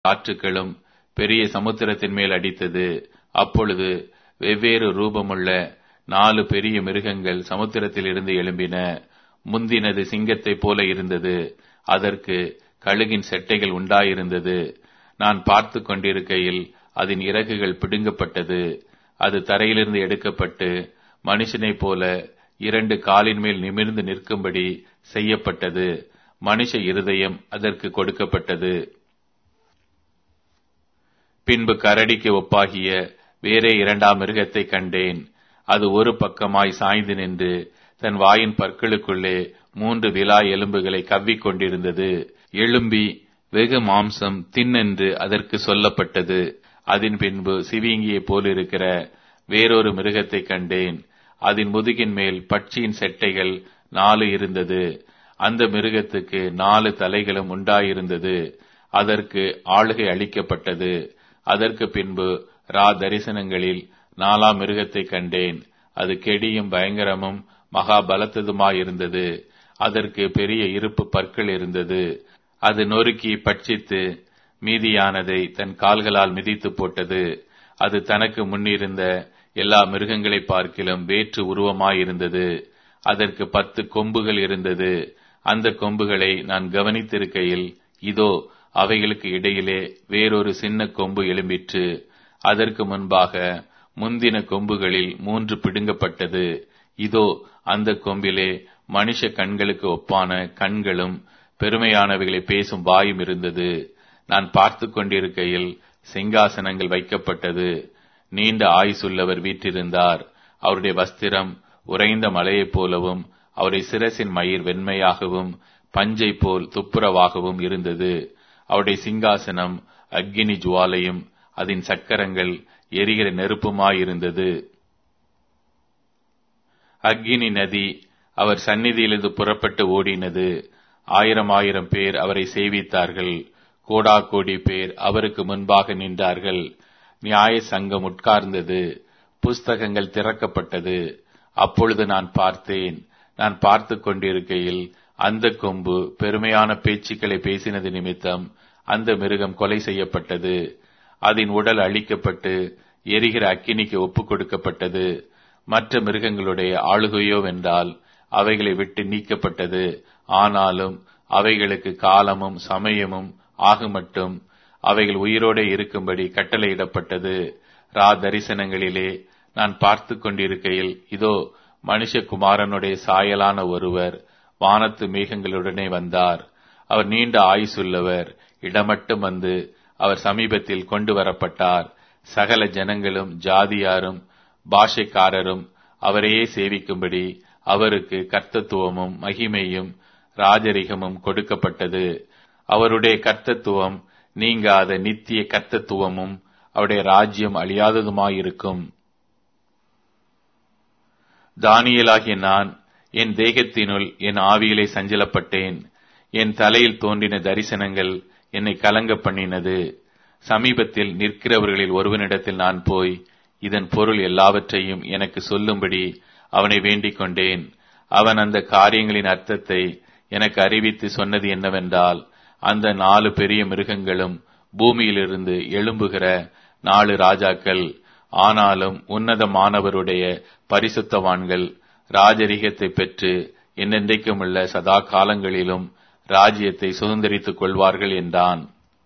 காற்றுகளும் பெரிய சமுத்திரத்தின் மேல் அடித்தது. அப்பொழுது வெவ்வேறு ரூபமுள்ள 4 பெரிய மிருகங்கள் சமுத்திரத்தில் இருந்து எழும்பின. முந்தினது சிங்கத்தைப் போல இருந்தது. அதற்கு கழுகின் செட்டைகள் உண்டாயிருந்தது. நான் பார்த்து கொண்டிருக்கையில் அதன் இறகுகள் பிடுங்கப்பட்டது. அது தரையிலிருந்து எடுக்கப்பட்டு மனுஷனைப் போல 2 காலின் மேல் நிமிர்ந்து நிற்கும்படி செய்யப்பட்டது. மனுஷ இருதயம் அதற்கு கொடுக்கப்பட்டது. பின்பு கரடிக்கு ஒப்பாகிய வேறே 2ஆம் மிருகத்தை கண்டேன். அது ஒரு பக்கமாய் சாய்ந்து நின்று தன் வாயின் பற்களுக்குள்ளே 3 விலா எலும்புகளை கவ்விக் கொண்டிருந்தது. எழும்பி வெகு மாம்சம் தின்னென்று அதற்கு சொல்லப்பட்டது. அதன் பின்பு சிவிங்கியை போலிருக்கிற வேறொரு மிருகத்தை கண்டேன். அதன் முதுகின் மேல் பட்சியின் செட்டைகள் 4 இருந்தது. அந்த மிருகத்துக்கு 4 தலைகளும் உண்டாயிருந்தது. அதற்கு ஆளுகை அளிக்கப்பட்டது. அதற்கு பின்பு தரிசனங்களில் 4ஆம் மிருகத்தை கண்டேன். அது கெடியும் பயங்கரமும் மகா பலத்ததுமாயிருந்தது. அதற்கு பெரிய இருப்பு பற்கள் இருந்தது. அது நொறுக்கி பட்சித்து மீதியானதை தன் கால்களால் மிதித்து போட்டது. அது தனக்கு முன்னிருந்த எல்லா மிருகங்களை பார்க்கிலும் வேற்று உருவமாயிருந்தது. அதற்கு 10 கொம்புகள் இருந்தது. அந்த கொம்புகளை நான் கவனித்திருக்கையில் இதோ அவைகளுக்கு இடையிலே வேறொரு சின்ன கொம்பு எழும்பிற்று. அதற்கு முன்பாக முந்தின கொம்புகளில் 3 பிடுங்கப்பட்டது. இதோ அந்த கொம்பிலே மனுஷ கண்களுக்கு ஒப்பான கண்களும் பெருமையானவைகளை பேசும் வாயும் இருந்தது. நான் பார்த்து கொண்டிருக்கையில் சிங்காசனங்கள் வைக்கப்பட்டது. நீண்ட ஆயுசுள்ளவர் வீற்றிருந்தார். அவருடைய வஸ்திரம் உறைந்த மலையைப் போலவும் அவருடைய சிரசின் மயிர் வெண்மையாகவும் பஞ்சை போல் துப்புரவாகவும் இருந்தது. அவருடைய சிங்காசனம் அக்கினி ஜுவாலையும் அதன் சக்கரங்கள் எரிகிற நெருப்புமாயிருந்தது. அக்கினி நதி அவர் சந்நிதியிலிருந்து புறப்பட்டு ஓடினது. 1000 பேர் அவரை சேவித்தார்கள். கோடா கோடி பேர் அவருக்கு முன்பாக நின்றார்கள். நியாய சங்கம் உட்கார்ந்தது. புஸ்தகங்கள் திறக்கப்பட்டது. அப்பொழுது நான் பார்த்தேன். நான் பார்த்து கொண்டிருக்கையில் அந்த கொம்பு பெருமையான பேச்சுக்களை பேசினது நிமித்தம் அந்த மிருகம் கொலை செய்யப்பட்டது. அதன் உடல் அழிக்கப்பட்டு எரிகிற அக்கினிக்கு ஒப்புக் கொடுக்கப்பட்டது. மற்ற மிருகங்களுடைய ஆளுகையோ வென்றால் அவைகளை விட்டு நீக்கப்பட்டது. ஆனாலும் அவைகளுக்கு காலமும் சமயமும் ஆகுமட்டும் அவைகள் உயிரோடு இருக்கும்படி கட்டளையிடப்பட்டது. தரிசனங்களிலே நான் பார்த்து கொண்டிருக்கையில் இதோ மனுஷகுமாரனுடைய சாயலான ஒருவர் வானத்து மேகங்களுடனே வந்தார். அவர் நீண்ட ஆயுசுள்ளவர். இடமட்டும் வந்து அவர் சமீபத்தில் கொண்டு வரப்பட்டார். சகல ஜனங்களும் ஜாதியாரும் பாஷைக்காரரும் அவரையே சேவிக்கும்படி அவருக்கு கர்த்தத்துவமும் மகிமையும் ராஜரிகமும் கொடுக்கப்பட்டது. அவருடைய கர்த்தத்துவம் நீங்காத நித்திய கர்த்தத்துவமும் அவருடைய ராஜ்யம் அழியாததுமாயிருக்கும். தானியேலாகிய நான் என் தேகத்தினுள் என் ஆவியிலே சஞ்சலப்பட்டேன். என் தலையில் தோன்றின தரிசனங்கள் என்னை கலங்க பண்ணினது. சமீபத்தில் நிற்கிறவர்களில் ஒருவனிடத்தில் நான் போய் இதன் பொருள் எல்லாவற்றையும் எனக்கு சொல்லும்படி அவனை வேண்டிக் கொண்டேன். அவன் அந்த காரியங்களின் அர்த்தத்தை எனக்கு அறிவித்து சொன்னது என்னவென்றால், அந்த 4 பெரிய மிருகங்களும் பூமியிலிருந்து எழும்புகிற 4 ராஜாக்கள். ஆனாலும் உன்னதமானவருடைய பரிசுத்தவான்கள் ராஜரிகத்தை பெற்று என்னென்றைக்கும் உள்ள சதா காலங்களிலும் ராஜ்யத்தை சுதந்தரித்துக் கொள்வார்கள் என்றான்.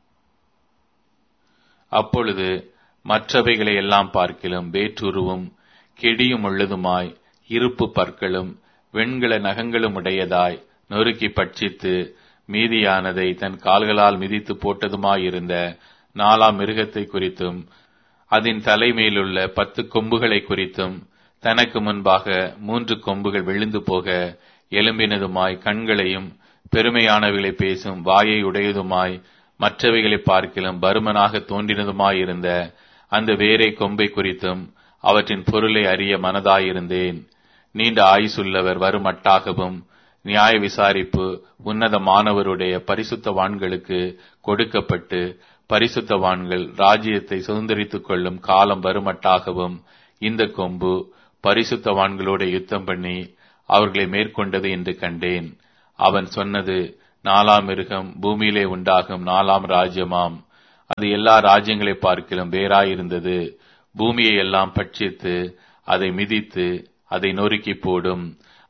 அப்பொழுது மற்றவைகளை எல்லாம் பார்க்கிலும் வேற்றுருவும் கெடியும் உள்ளதுமாய் இருப்பு பற்களும் வெண்கல நகங்களும் உடையதாய் நொறுக்கி பட்சித்து மீதியானதை தன் கால்களால் மிதித்து போட்டதுமாயிருந்த 4ஆம் மிருகத்தை குறித்தும் அதன் தலைமையிலுள்ள 10 கொம்புகளை குறித்தும் தனக்கு முன்பாக 3 கொம்புகள் விழுந்து போக எலும்பினதுமாய் கண்களையும் பெருமையானவைகளை பேசும் வாயை உடையதுமாய் மற்றவைகளை பார்க்கிலும் பருமனாக தோன்றினதுமாயிருந்த அந்த வேறே கொம்பை குறித்தும் அவற்றின் பொருளை அறிய மனதாயிருந்தேன். நீண்ட ஆயுசுள்ளவர் வருமட்டாகவும் நியாய விசாரிப்பு உன்னதமானவருடைய பரிசுத்தவான்களுக்கு கொடுக்கப்பட்டு பரிசுத்தவான்கள் ராஜ்யத்தை சுதந்தரித்துக் கொள்ளும் காலம் வருமட்டாகவும் இந்த கொம்பு பரிசுத்தவான்களோடு யுத்தம் பண்ணி அவர்களை மேற்கொண்டது என்று கண்டேன். அவன் சொன்னது 4ஆம் மிருகம் பூமியிலே உண்டாகும் 4ஆம் ராஜ்யமாம். அது எல்லா ராஜ்யங்களை பார்க்கிலும் வேறாயிருந்தது. பூமியை எல்லாம் பட்சித்து அதை மிதித்து அதை நொறுக்கி போடும்.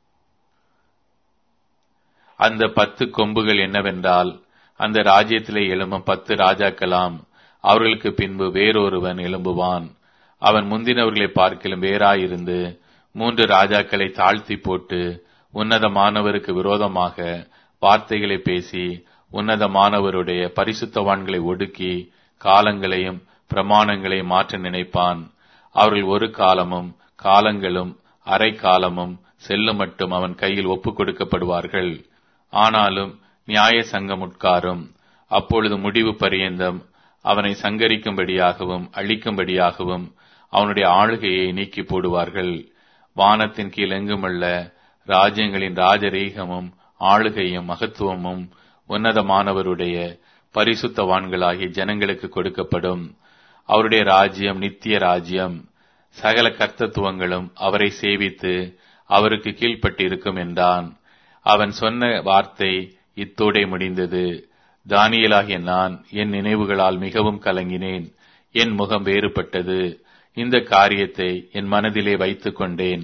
அந்த 10 கொம்புகள் என்னவென்றால், அந்த ராஜ்யத்திலே எழும்பும் 10 ராஜாக்களாம். அவர்களுக்கு பின்பு வேறொருவன் எழும்புவான். அவன் முந்தினவர்களை பார்க்கிலும் வேறாயிருந்து 3 ராஜாக்களை தாழ்த்தி போட்டு உன்னதமானவருக்கு விரோதமாக வார்த்தைகளை பேசி உன்னதமானவருடைய பரிசுத்தவான்களை ஒடுக்கி காலங்களையும் பிரமாணங்களையும் மாற்ற நினைப்பான். அவர்கள் ஒரு காலமும் காலங்களும் அரை காலமும் செல்லும் மட்டும் அவன் கையில் ஒப்புக் கொடுக்கப்படுவார்கள். ஆனாலும் நியாய சங்கம் உட்காரும். அப்பொழுது முடிவு பரியந்தம் அவனை சங்கரிக்கும்படியாகவும் அழிக்கும்படியாகவும் அவனுடைய ஆளுகையை நீக்கி போடுவார்கள். வானத்தின் கீழ் எங்குமுள்ள ராஜ்யங்களின் ராஜரீகமும் ஆளுகையும் மகத்துவமும் உன்னதமானவருடைய பரிசுத்தவான்களாகிய ஜனங்களுக்கு கொடுக்கப்படும். அவருடைய ராஜ்யம் நித்திய ராஜ்யம். சகல கர்த்தத்துவங்களும் அவரை சேவித்து அவருக்கு கீழ்ப்பட்டிருக்கும் என்றான். அவன் சொன்ன வார்த்தை இத்தோடே முடிந்தது. தானியேலாகிய நான் என் நினைவுகளால் மிகவும் கலங்கினேன். என் முகம் வேறுபட்டது. இந்த காரியத்தை என் மனதிலே வைத்துக் கொண்டேன்.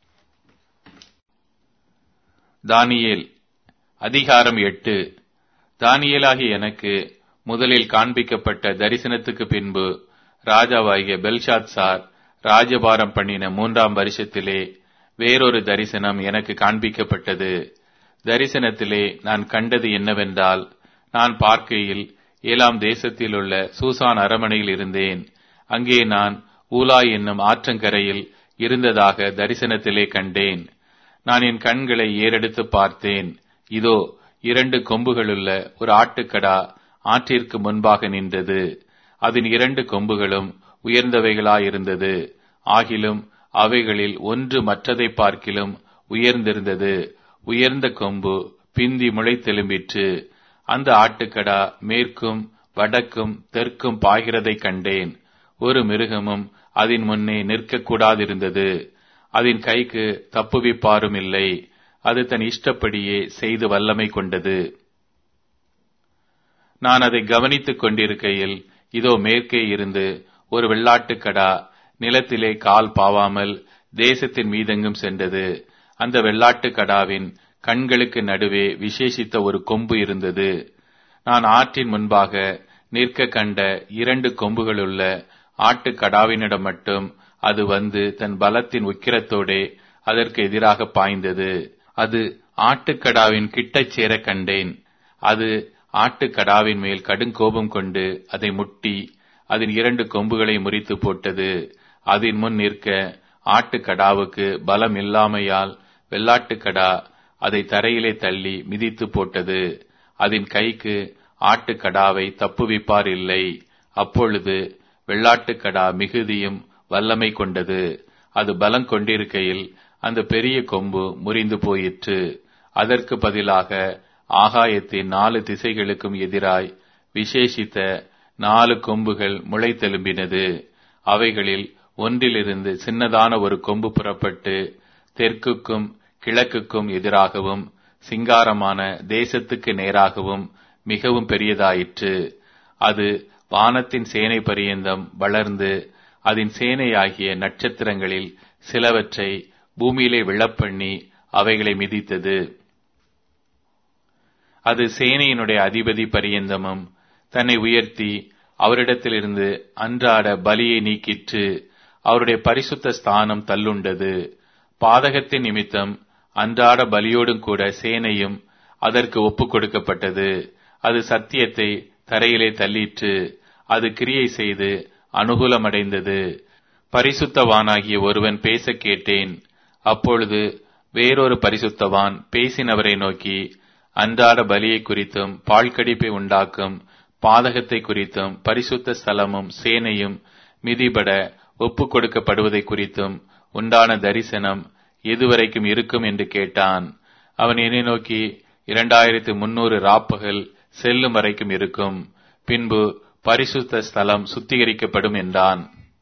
தானியேல் அதிகாரம் 8. தானியேலாகிய எனக்கு முதலில் காண்பிக்கப்பட்ட தரிசனத்துக்கு பின்பு ராஜாவாகிய பெல்ஷாத்சார் ராஜபாரம் பண்ணின 3ஆம் வருஷத்திலே வேறொரு தரிசனம் எனக்கு காண்பிக்கப்பட்டது. தரிசனத்திலே நான் கண்டது என்னவென்றால், நான் பார்க்கையில் ஏலாம் தேசத்தில் உள்ள சூசான் அரமனையில் இருந்தேன். அங்கே நான் ஊலாய் என்னும் ஆற்றங்கரையில் இருந்ததாக தரிசனத்திலே கண்டேன். நான் என் கண்களை ஏறெடுத்து பார்த்தேன். இதோ 2 கொம்புகளுள்ள ஒரு ஆட்டுக்கடா ஆற்றிற்கு முன்பாக நின்றது. அதன் 2 கொம்புகளும் உயர்ந்தவைகளாயிருந்தது. ஆகிலும் அவைகளில் ஒன்று மற்றதை பார்க்கிலும் உயர்ந்திருந்தது. உயர்ந்த கொம்பு பிந்தி முளைத்தெலும்பிற்று. அந்த ஆட்டுக்கடா மேற்கும் வடக்கும் தெற்கும் பாய்கிறதை கண்டேன். ஒரு மிருகமும் அதன் முன்னே நிற்கக்கூடாதிருந்தது. அதன் கைக்கு தப்புவிப்பாரும் இல்லை. அது தன் இஷ்டப்படியே செய்து வல்லமை கொண்டது. நான் அதை கவனித்துக் கொண்டிருக்கையில் இதோ மேற்கே இருந்து ஒரு வெள்ளாட்டுக்கடா நிலத்திலே கால் பாவாமல் தேசத்தின் மீதெங்கும் சென்றது. அந்த வெள்ளாட்டுக்கடாவின் கண்களுக்கு நடுவே விசேஷித்த ஒரு கொம்பு இருந்தது. நான் ஆற்றின் முன்பாக நிற்க கண்ட 2 கொம்புகளுள்ள ஆட்டுக்கடாவினிடம் மட்டும் அது வந்து தன் பலத்தின் உக்கிரத்தோடே அதற்கு எதிராக பாய்ந்தது. அது ஆட்டுக்கடாவின் கிட்டச் சேர கண்டேன். அது ஆட்டுக்கடாவின் மேல் கடுங்கோபம் கொண்டு அதை முட்டி அதன் 2 கொம்புகளை முறித்து போட்டது. அதன் முன் நிற்க ஆட்டுக்கடாவுக்கு பலம் இல்லாமையால் வெள்ளாட்டுக்கடா அதை தரையிலே தள்ளி மிதித்து போட்டது. அதன் கைக்கு ஆட்டுக்கடாவை தப்புவிப்பார் இல்லை. அப்பொழுது வெள்ளாட்டுக்கடா மிகுதியும் வல்லமை கொண்டது. அது பலம் கொண்டிருக்கையில் அந்த பெரிய கொம்பு முறிந்து போயிற்று. அதற்கு பதிலாக ஆகாயத்தின் 4 திசைகளுக்கும் எதிராய் விசேஷித்த 4 கொம்புகள் முளைத்தெலும்பினது. அவைகளில் ஒன்றிலிருந்து சின்னதான ஒரு கொம்பு புறப்பட்டு தெற்குக்கும் கிழக்குக்கும் எதிராகவும் சிங்காரமான தேசத்துக்கு நேராகவும் மிகவும் பெரியதாயிற்று. அது வானத்தின் சேனை பரியந்தம் வளர்ந்து அதன் சேனையாகிய நட்சத்திரங்களில் சிலவற்றை பூமியிலே விழப்பண்ணி அவைகளை மிதித்தது. அது சேனையினுடைய அதிபதி பரியந்தமும் தன்னை உயர்த்தி அவரிடத்திலிருந்து அன்றாட பலியை நீக்கிற்று. அவருடைய பரிசுத்த ஸ்தானம் தள்ளுண்டது. பாதகத்தின் நிமித்தம் அன்றாட பலியோடும் கூட சேனையும் அதற்கு ஒப்புக் கொடுக்கப்பட்டது. அது சத்தியத்தை தரையிலே தள்ளிற்று. அது கிரியை செய்து அனுகூலமடைந்தது. பரிசுத்தவானாகிய ஒருவன் பேச கேட்டேன். அப்பொழுது வேறொரு பரிசுத்தவான் பேசினவரை நோக்கி, அன்றாட பலியை குறித்தும் பாழ்கடிப்பை உண்டாக்கும் பாதகத்தை குறித்தும் பரிசுத்த ஸ்தலமும் சேனையும் மிதிபட ஒப்புக் கொடுக்கப்படுவதை குறித்தும் உண்டான தரிசனம் எதுவரைக்கும் இருக்கும் என்று கேட்டான். அவன் என்னை நோக்கி, 2300 ராப்பகல் செல்லும் வரைக்கும் இருக்கும். பின்பு பரிசுத்த ஸ்தலம் சுத்திகரிக்கப்படும் என்றான்.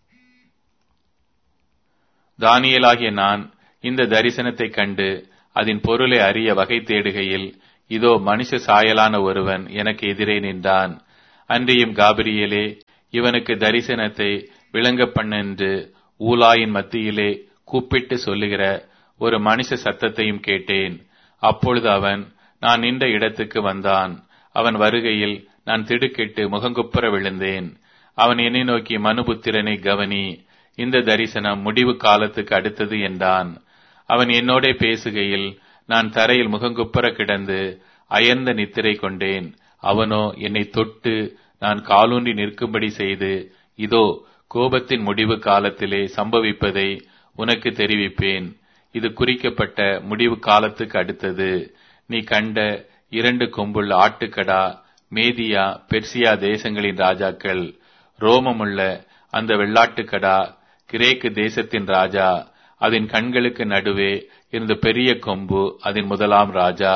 தானியேலாகிய நான் இந்த தரிசனத்தை கண்டு அதன் பொருளை அறிய வகை தேடுகையில் இதோ மனுஷ சாயலான ஒருவன் எனக்கு எதிரே நின்றான். அன்றியும் காபிரியேலே, இவனுக்கு தரிசனத்தை விளங்க பண்ணென்று ஊலாயின் மத்தியிலே கூப்பிட்டு சொல்லுகிற ஒரு மனுஷ சத்தத்தையும் கேட்டேன். அப்பொழுது அவன் நான் நின்ற இடத்துக்கு வந்தான். அவன் வருகையில் நான் திடுக்கிட்டு முகங்குப்புற விழுந்தேன். அவன் என்னை நோக்கி, மனுபுத்திரனை கவனி, இந்த தரிசனம் முடிவு காலத்துக்கு அடுத்தது என்றான். அவன் என்னோட பேசுகையில் நான் தரையில் முகங்குப்புற கிடந்து அயர்ந்த நித்திரை கொண்டேன். அவனோ என்னை தொட்டு நான் காலூன்றி நிற்கும்படி செய்து, இதோ கோபத்தின் முடிவு காலத்திலே சம்பவிப்பதை உனக்கு தெரிவிப்பேன். இது குறிக்கப்பட்ட முடிவு காலத்துக்கு அடுத்தது. நீ கண்ட 2 கொம்புள்ள ஆட்டுக்கடா மேதியா பெர்சியா தேசங்களின் ராஜாக்கள். ரோமமுள்ள அந்த வெள்ளாட்டுக்கடா கிரேக்கு தேசத்தின் ராஜா. அதன் கண்களுக்கு நடுவே இருந்த பெரிய கொம்பு அதன் முதலாம் ராஜா.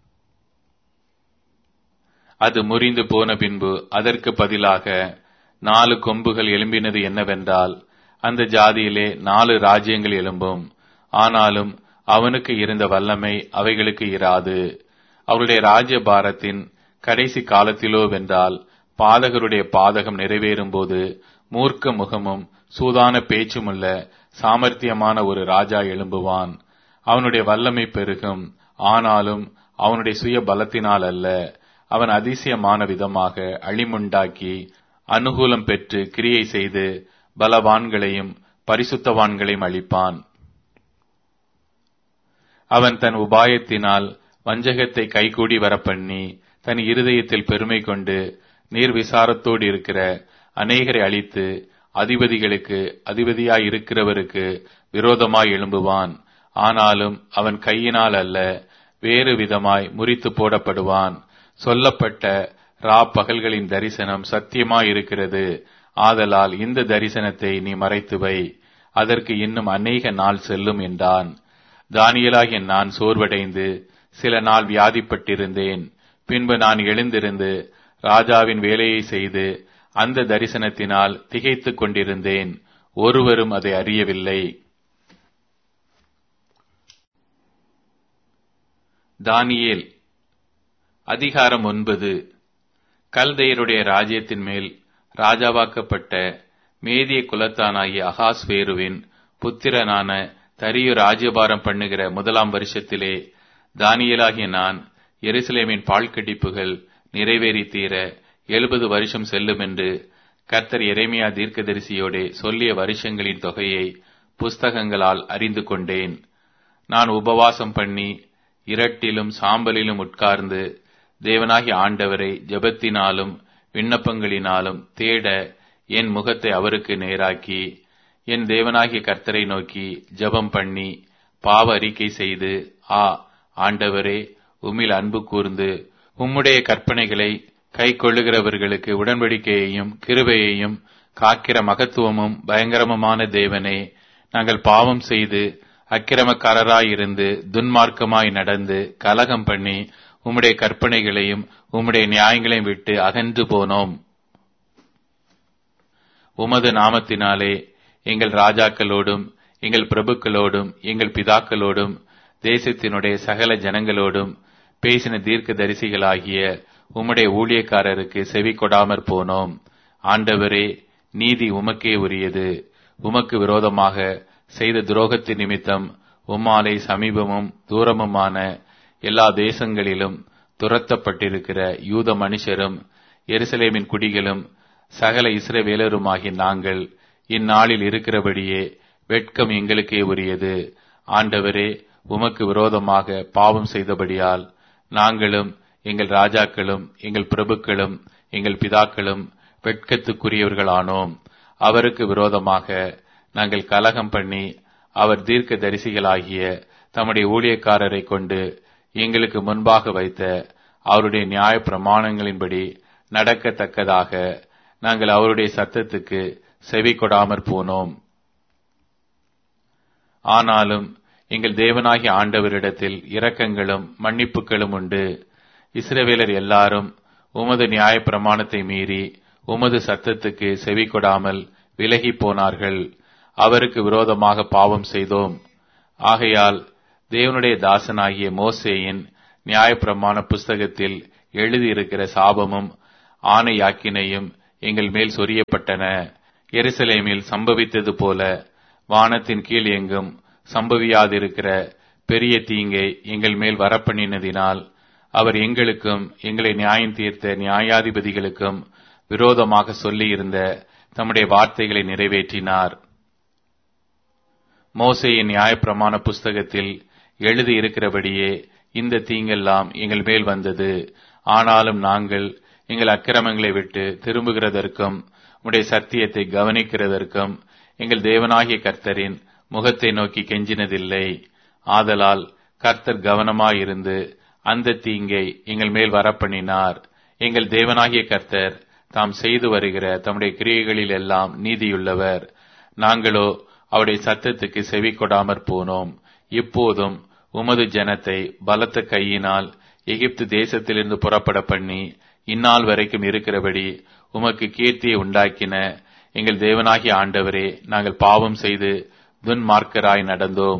அது முறிந்து போன பின்பு அதற்கு பதிலாக 4 கொம்புகள் எழும்பினது என்னவென்றால், அந்த ஜாதியிலே 4 ராஜ்யங்கள் எழும்பும். ஆனாலும் அவனுக்கு இருந்த வல்லமை அவைகளுக்கு இராது. அவருடைய ராஜ்ய பாரத்தின் கடைசி காலத்திலோ வென்றால், பாதகருடைய பாதகம் நிறைவேறும் போது மூர்க்க முகமும் சூதான பேச்சுமுள்ள சாமர்த்தியமான ஒரு ராஜா எழும்புவான். அவனுடைய வல்லமை பெருகும். ஆனாலும் அவனுடைய சுய பலத்தினால் அல்ல. அவன் அதிசயமான விதமாக அழிமுண்டாக்கி அனுகூலம் பெற்று கிரியை செய்து பலவான்களையும் பரிசுத்தவான்களையும் அழிப்பான். அவன் தன் உபாயத்தினால் வஞ்சகத்தை கைகூடி வரப்பண்ணி தன் இருதயத்தில் பெருமை கொண்டு நீர்விசாரத்தோடு இருக்கிற அநேகரை அழித்து அதிபதிகளுக்கு அதிபதியாயிருக்கிறவருக்கு விரோதமாய் எழும்புவான். ஆனாலும் அவன் கையினால் அல்ல, வேறு விதமாய் முறித்து போடப்படுவான். சொல்லப்பட்ட பகல்களின் தரிசனம் சத்தியமாயிருக்கிறது. ஆதலால் இந்த தரிசனத்தை நீ மறைத்து வை, அதற்கு இன்னும் அநேக நாள் செல்லும் என்றான். தானியேலாகிய நான் சோர்வடைந்து சில நாள் வியாதிப்பட்டிருந்தேன். பின்பு நான் எழுந்திருந்து ராஜாவின் வேலையை செய்து அந்த தரிசனத்தினால் திகைத்துக் கொண்டிருந்தேன். ஒருவரும் அதை அறியவில்லை. தானியேல் அதிகாரம் 9. கல்தேயருடைய ராஜ்யத்தின் மேல் ராஜாவாக்கப்பட்ட மேதிய குலத்தானாகிய அகாஸ்வேருவின் புத்திரனான தரியு ராஜ்யபாரம் பண்ணுகிற 1ஆம் வருஷத்திலே தானியேலாகிய நான் எருசலேமின் பாழ்கடிப்புகள் நிறைவேறி தீர 70 வருஷம் செல்லும் என்று கர்த்தர் எரேமியா தீர்க்கதரிசியோடே சொல்லிய வருஷங்களின் தொகையை புஸ்தகங்களால் அறிந்து கொண்டேன். நான் உபவாசம் பண்ணி இரட்டிலும் சாம்பலிலும் உட்கார்ந்து தேவனாகிய ஆண்டவரை ஜெபத்தினாலும் விண்ணப்பங்களினாலும் தேட என் முகத்தை அவருக்கு நேராக்கி என் தேவனாகிய கர்த்தரை நோக்கி ஜெபம் பண்ணி பாவ அறிக்கை செய்து, ஆண்டவரே, உம்மில் அன்பு கூர்ந்து உம்முடைய கற்பனைகளை கை கொள்ளுகிறவர்களுக்கு உடன்படிக்கையையும் கிருபையையும் காக்கிற மகத்துவமும் பயங்கரமுமான தேவனே, நாங்கள் பாவம் செய்து அக்கிரமக்காரராயிருந்து துன்மார்க்கமாய் நடந்து கலகம் பண்ணி உம்முடைய கற்பனைகளையும் உம்முடைய நியாயங்களையும் விட்டு அகன்று போனோம். உமது நாமத்தினாலே எங்கள் ராஜாக்களோடும் எங்கள் பிரபுக்களோடும் எங்கள் பிதாக்களோடும் தேசத்தினுடைய சகல ஜனங்களோடும் பேசின தீர்க்க தரிசிகளாகிய உம்முடைய ஊழியக்காரருக்கு செவி கொடாமற் போனோம். ஆண்டவரே, நீதி உமக்கே உரியது. உமக்கு விரோதமாக செய்த துரோகத்தின் நிமித்தம் உம்மாலே சமீபமும் தூரமுமான எல்லா தேசங்களிலும் துரத்தப்பட்டிருக்கிற யூத மனுஷரும் எருசலேமின் குடிகளும் சகல இஸ்ரவேலருமாகிய நாங்கள் இந்நாளில் இருக்கிறபடியே வெட்கம் எங்களுக்கே உரியது. ஆண்டவரே, உமக்கு விரோதமாக பாவம் செய்தபடியால் நாங்களும் எங்கள் ராஜாக்களும் எங்கள் பிரபுக்களும் எங்கள் பிதாக்களும் வெட்கத்துக்குரியவர்களானோம். அவருக்கு விரோதமாக நாங்கள் கலகம் பண்ணி அவர் தீர்க்க தரிசிகளாகிய தம்முடைய ஊழியக்காரரை கொண்டு எங்களுக்கு முன்பாக வைத்த அவருடைய நியாய பிரமாணங்களின்படி நடக்கத்தக்கதாக நாங்கள் அவருடைய சத்தத்துக்கு செவி கொடாமற் போனோம். ஆனாலும் எங்கள் தேவனாகிய ஆண்டவரிடத்தில் இரக்கங்களும் மன்னிப்புகளும் உண்டு. இஸ்ரவேலர் எல்லாரும் உமது நியாய பிரமாணத்தை மீறி உமது சத்தத்துக்கு செவி கொடாமல் விலகி போனார்கள். அவருக்கு விரோதமாக பாவம் செய்தோம். ஆகையால் தேவனுடைய தாசனாகிய மோசேயின் நியாய பிரமாண புஸ்தகத்தில் எழுதியிருக்கிற சாபமும் ஆணையாக்கினையும் எங்கள் மேல் சொரியப்பட்டன. எருசலேமில் சம்பவித்தது போல வானத்தின் கீழ் எங்கும் சம்பவியாதிருக்கிற பெரிய தீங்கை எங்கள் மேல் வரப்பண்ணினதினால் அவர் எங்களுக்கும் எங்களை நியாயம் தீர்த்த நியாயாதிபதிகளுக்கும் விரோதமாக சொல்லியிருந்த தம்முடைய வார்த்தைகளை நிறைவேற்றினார். மோசேயின் நியாயப்பிரமாண புஸ்தகத்தில் எழுதியிருக்கிறபடியே இந்த தீங்கெல்லாம் எங்கள் மேல் வந்தது. ஆனாலும் நாங்கள் எங்கள் அக்கிரமங்களை விட்டு திரும்புகிறதற்கும் உம்முடைய சத்தியத்தை கவனிக்கிறதற்கும் எங்கள் தேவனாகிய கர்த்தரின் முகத்தை நோக்கி கெஞ்சினதில்லை. ஆதலால் கர்த்தர் கவனமாயிருந்து அந்த தீங்கை எங்கள் மேல் வரப்பண்ணினார். எங்கள் தேவனாகிய கர்த்தர் தாம் செய்து வருகிற தம்முடைய கிரியைகளில் எல்லாம் நீதியுள்ளவர். நாங்களோ அவருடைய சத்தத்துக்கு செவி கொடாமற் போனோம். இப்போதும் உமது ஜனத்தை பலத்த கையினால் எகிப்து தேசத்திலிருந்து புறப்பட பண்ணி இந்நாள் வரைக்கும் இருக்கிறபடி உமக்கு கீர்த்தியை உண்டாக்கின எங்கள் தேவனாகிய ஆண்டவரே, நாங்கள் பாவம் செய்து துன்மார்க்கராய் நடந்தோம்.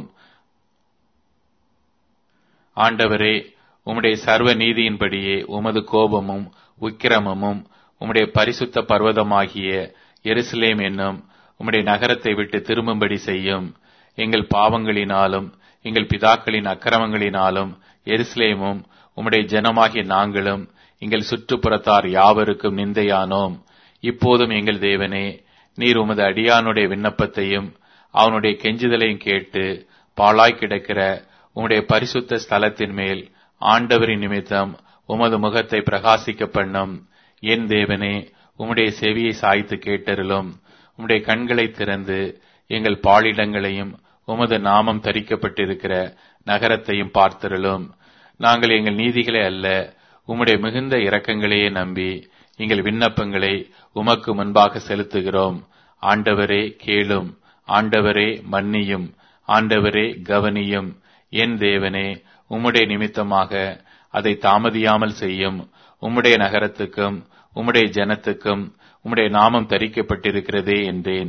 ஆண்டவரே, உம்முடைய சர்வ நீதியின்படியே உமது கோபமும் உக்கிரமும் உம்முடைய பரிசுத்த பர்வதமாகிய எருசலேம் என்னும் உம்முடைய நகரத்தை விட்டு திரும்பும்படி செய்யும். எங்கள் பாவங்களினாலும் எங்கள் பிதாக்களின் அக்கிரமங்களினாலும் எருசலேமும் உம்முடைய ஜனமாகிய நாங்களும் எங்கள் சுற்றுப்புறத்தார் யாவருக்கும் நிந்தையானோம். இப்போதும் எங்கள் தேவனே, நீர் உமது அடியானுடைய விண்ணப்பத்தையும் அவனுடைய கெஞ்சுதலையும் கேட்டு பாழாய் கிடக்கிற உம்முடைய பரிசுத்த ஸ்தலத்தின் மேல் ஆண்டவரின் நிமித்தம் உமது முகத்தை பிரகாசிக்க பண்ணும். என் தேவனே, உம்முடைய செவியை சாய்த்து கேட்டருளும். உம்முடைய கண்களை திறந்து எங்கள் பாலிடங்களையும் உமது நாமம் தரிக்கப்பட்டிருக்கிற நகரத்தையும் பார்த்தருளும். நாங்கள் எங்கள் நீதிகளை அல்ல, உம்முடைய மிகுந்த இரக்கங்களையே நம்பி எங்கள் விண்ணப்பங்களை உமக்கு முன்பாக செலுத்துகிறோம். ஆண்டவரே கேளும், ஆண்டவரே மன்னியும், ஆண்டவரே கவனியும். என் தேவனே, உம்முடைய நிமித்தமாக அதை தாமதியாமல் செய்யும். உம்முடைய நகரத்துக்கும் உம்முடைய ஜனத்துக்கும் உம்முடைய நாமம் தரிக்கப்பட்டிருக்கிறதே என்றேன்.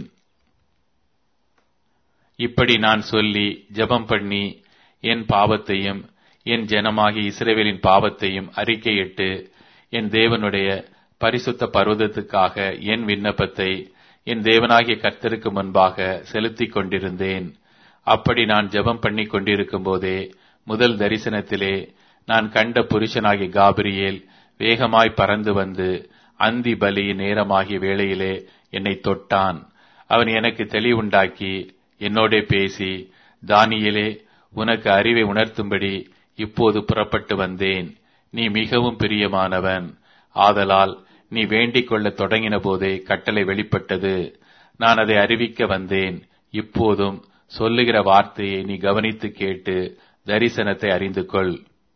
இப்படி நான் சொல்லி ஜெபம் பண்ணி என் பாவத்தையும் என் ஜனமாகிய இஸ்ரவேலின் பாவத்தையும் அறிக்கையிட்டு என் தேவனுடைய பரிசுத்த பர்வதத்துக்காக என் விண்ணப்பத்தை என் தேவனாகிய கர்த்தருக்கு முன்பாக செலுத்திக் கொண்டிருந்தேன். அப்படி நான் ஜெபம் பண்ணி கொண்டிருக்கும் போதே முதல் தரிசனத்திலே நான் கண்ட புருஷனாகிய காபிரியேல் வேகமாய் பறந்து வந்து அந்தி பலியின் நேரமாகிய வேளையிலே என்னை தொட்டான். அவன் எனக்கு தெளிவுண்டாக்கி என்னோடே பேசி, தானியேலே, உனக்கு அறிவை உணர்த்தும்படி இப்போது புறப்பட்டு வந்தேன். நீ மிகவும் பிரியமானவன். ஆதலால் நீ வேண்டிக் கொள்ள தொடங்கின போதே கட்டளை வெளிப்பட்டது. நான் அதை அறிவிக்க வந்தேன். இப்போதும் சொல்லுகிற வார்த்தையை நீ கவனித்து கேட்டு தரிசனத்தை அறிந்து கொள்.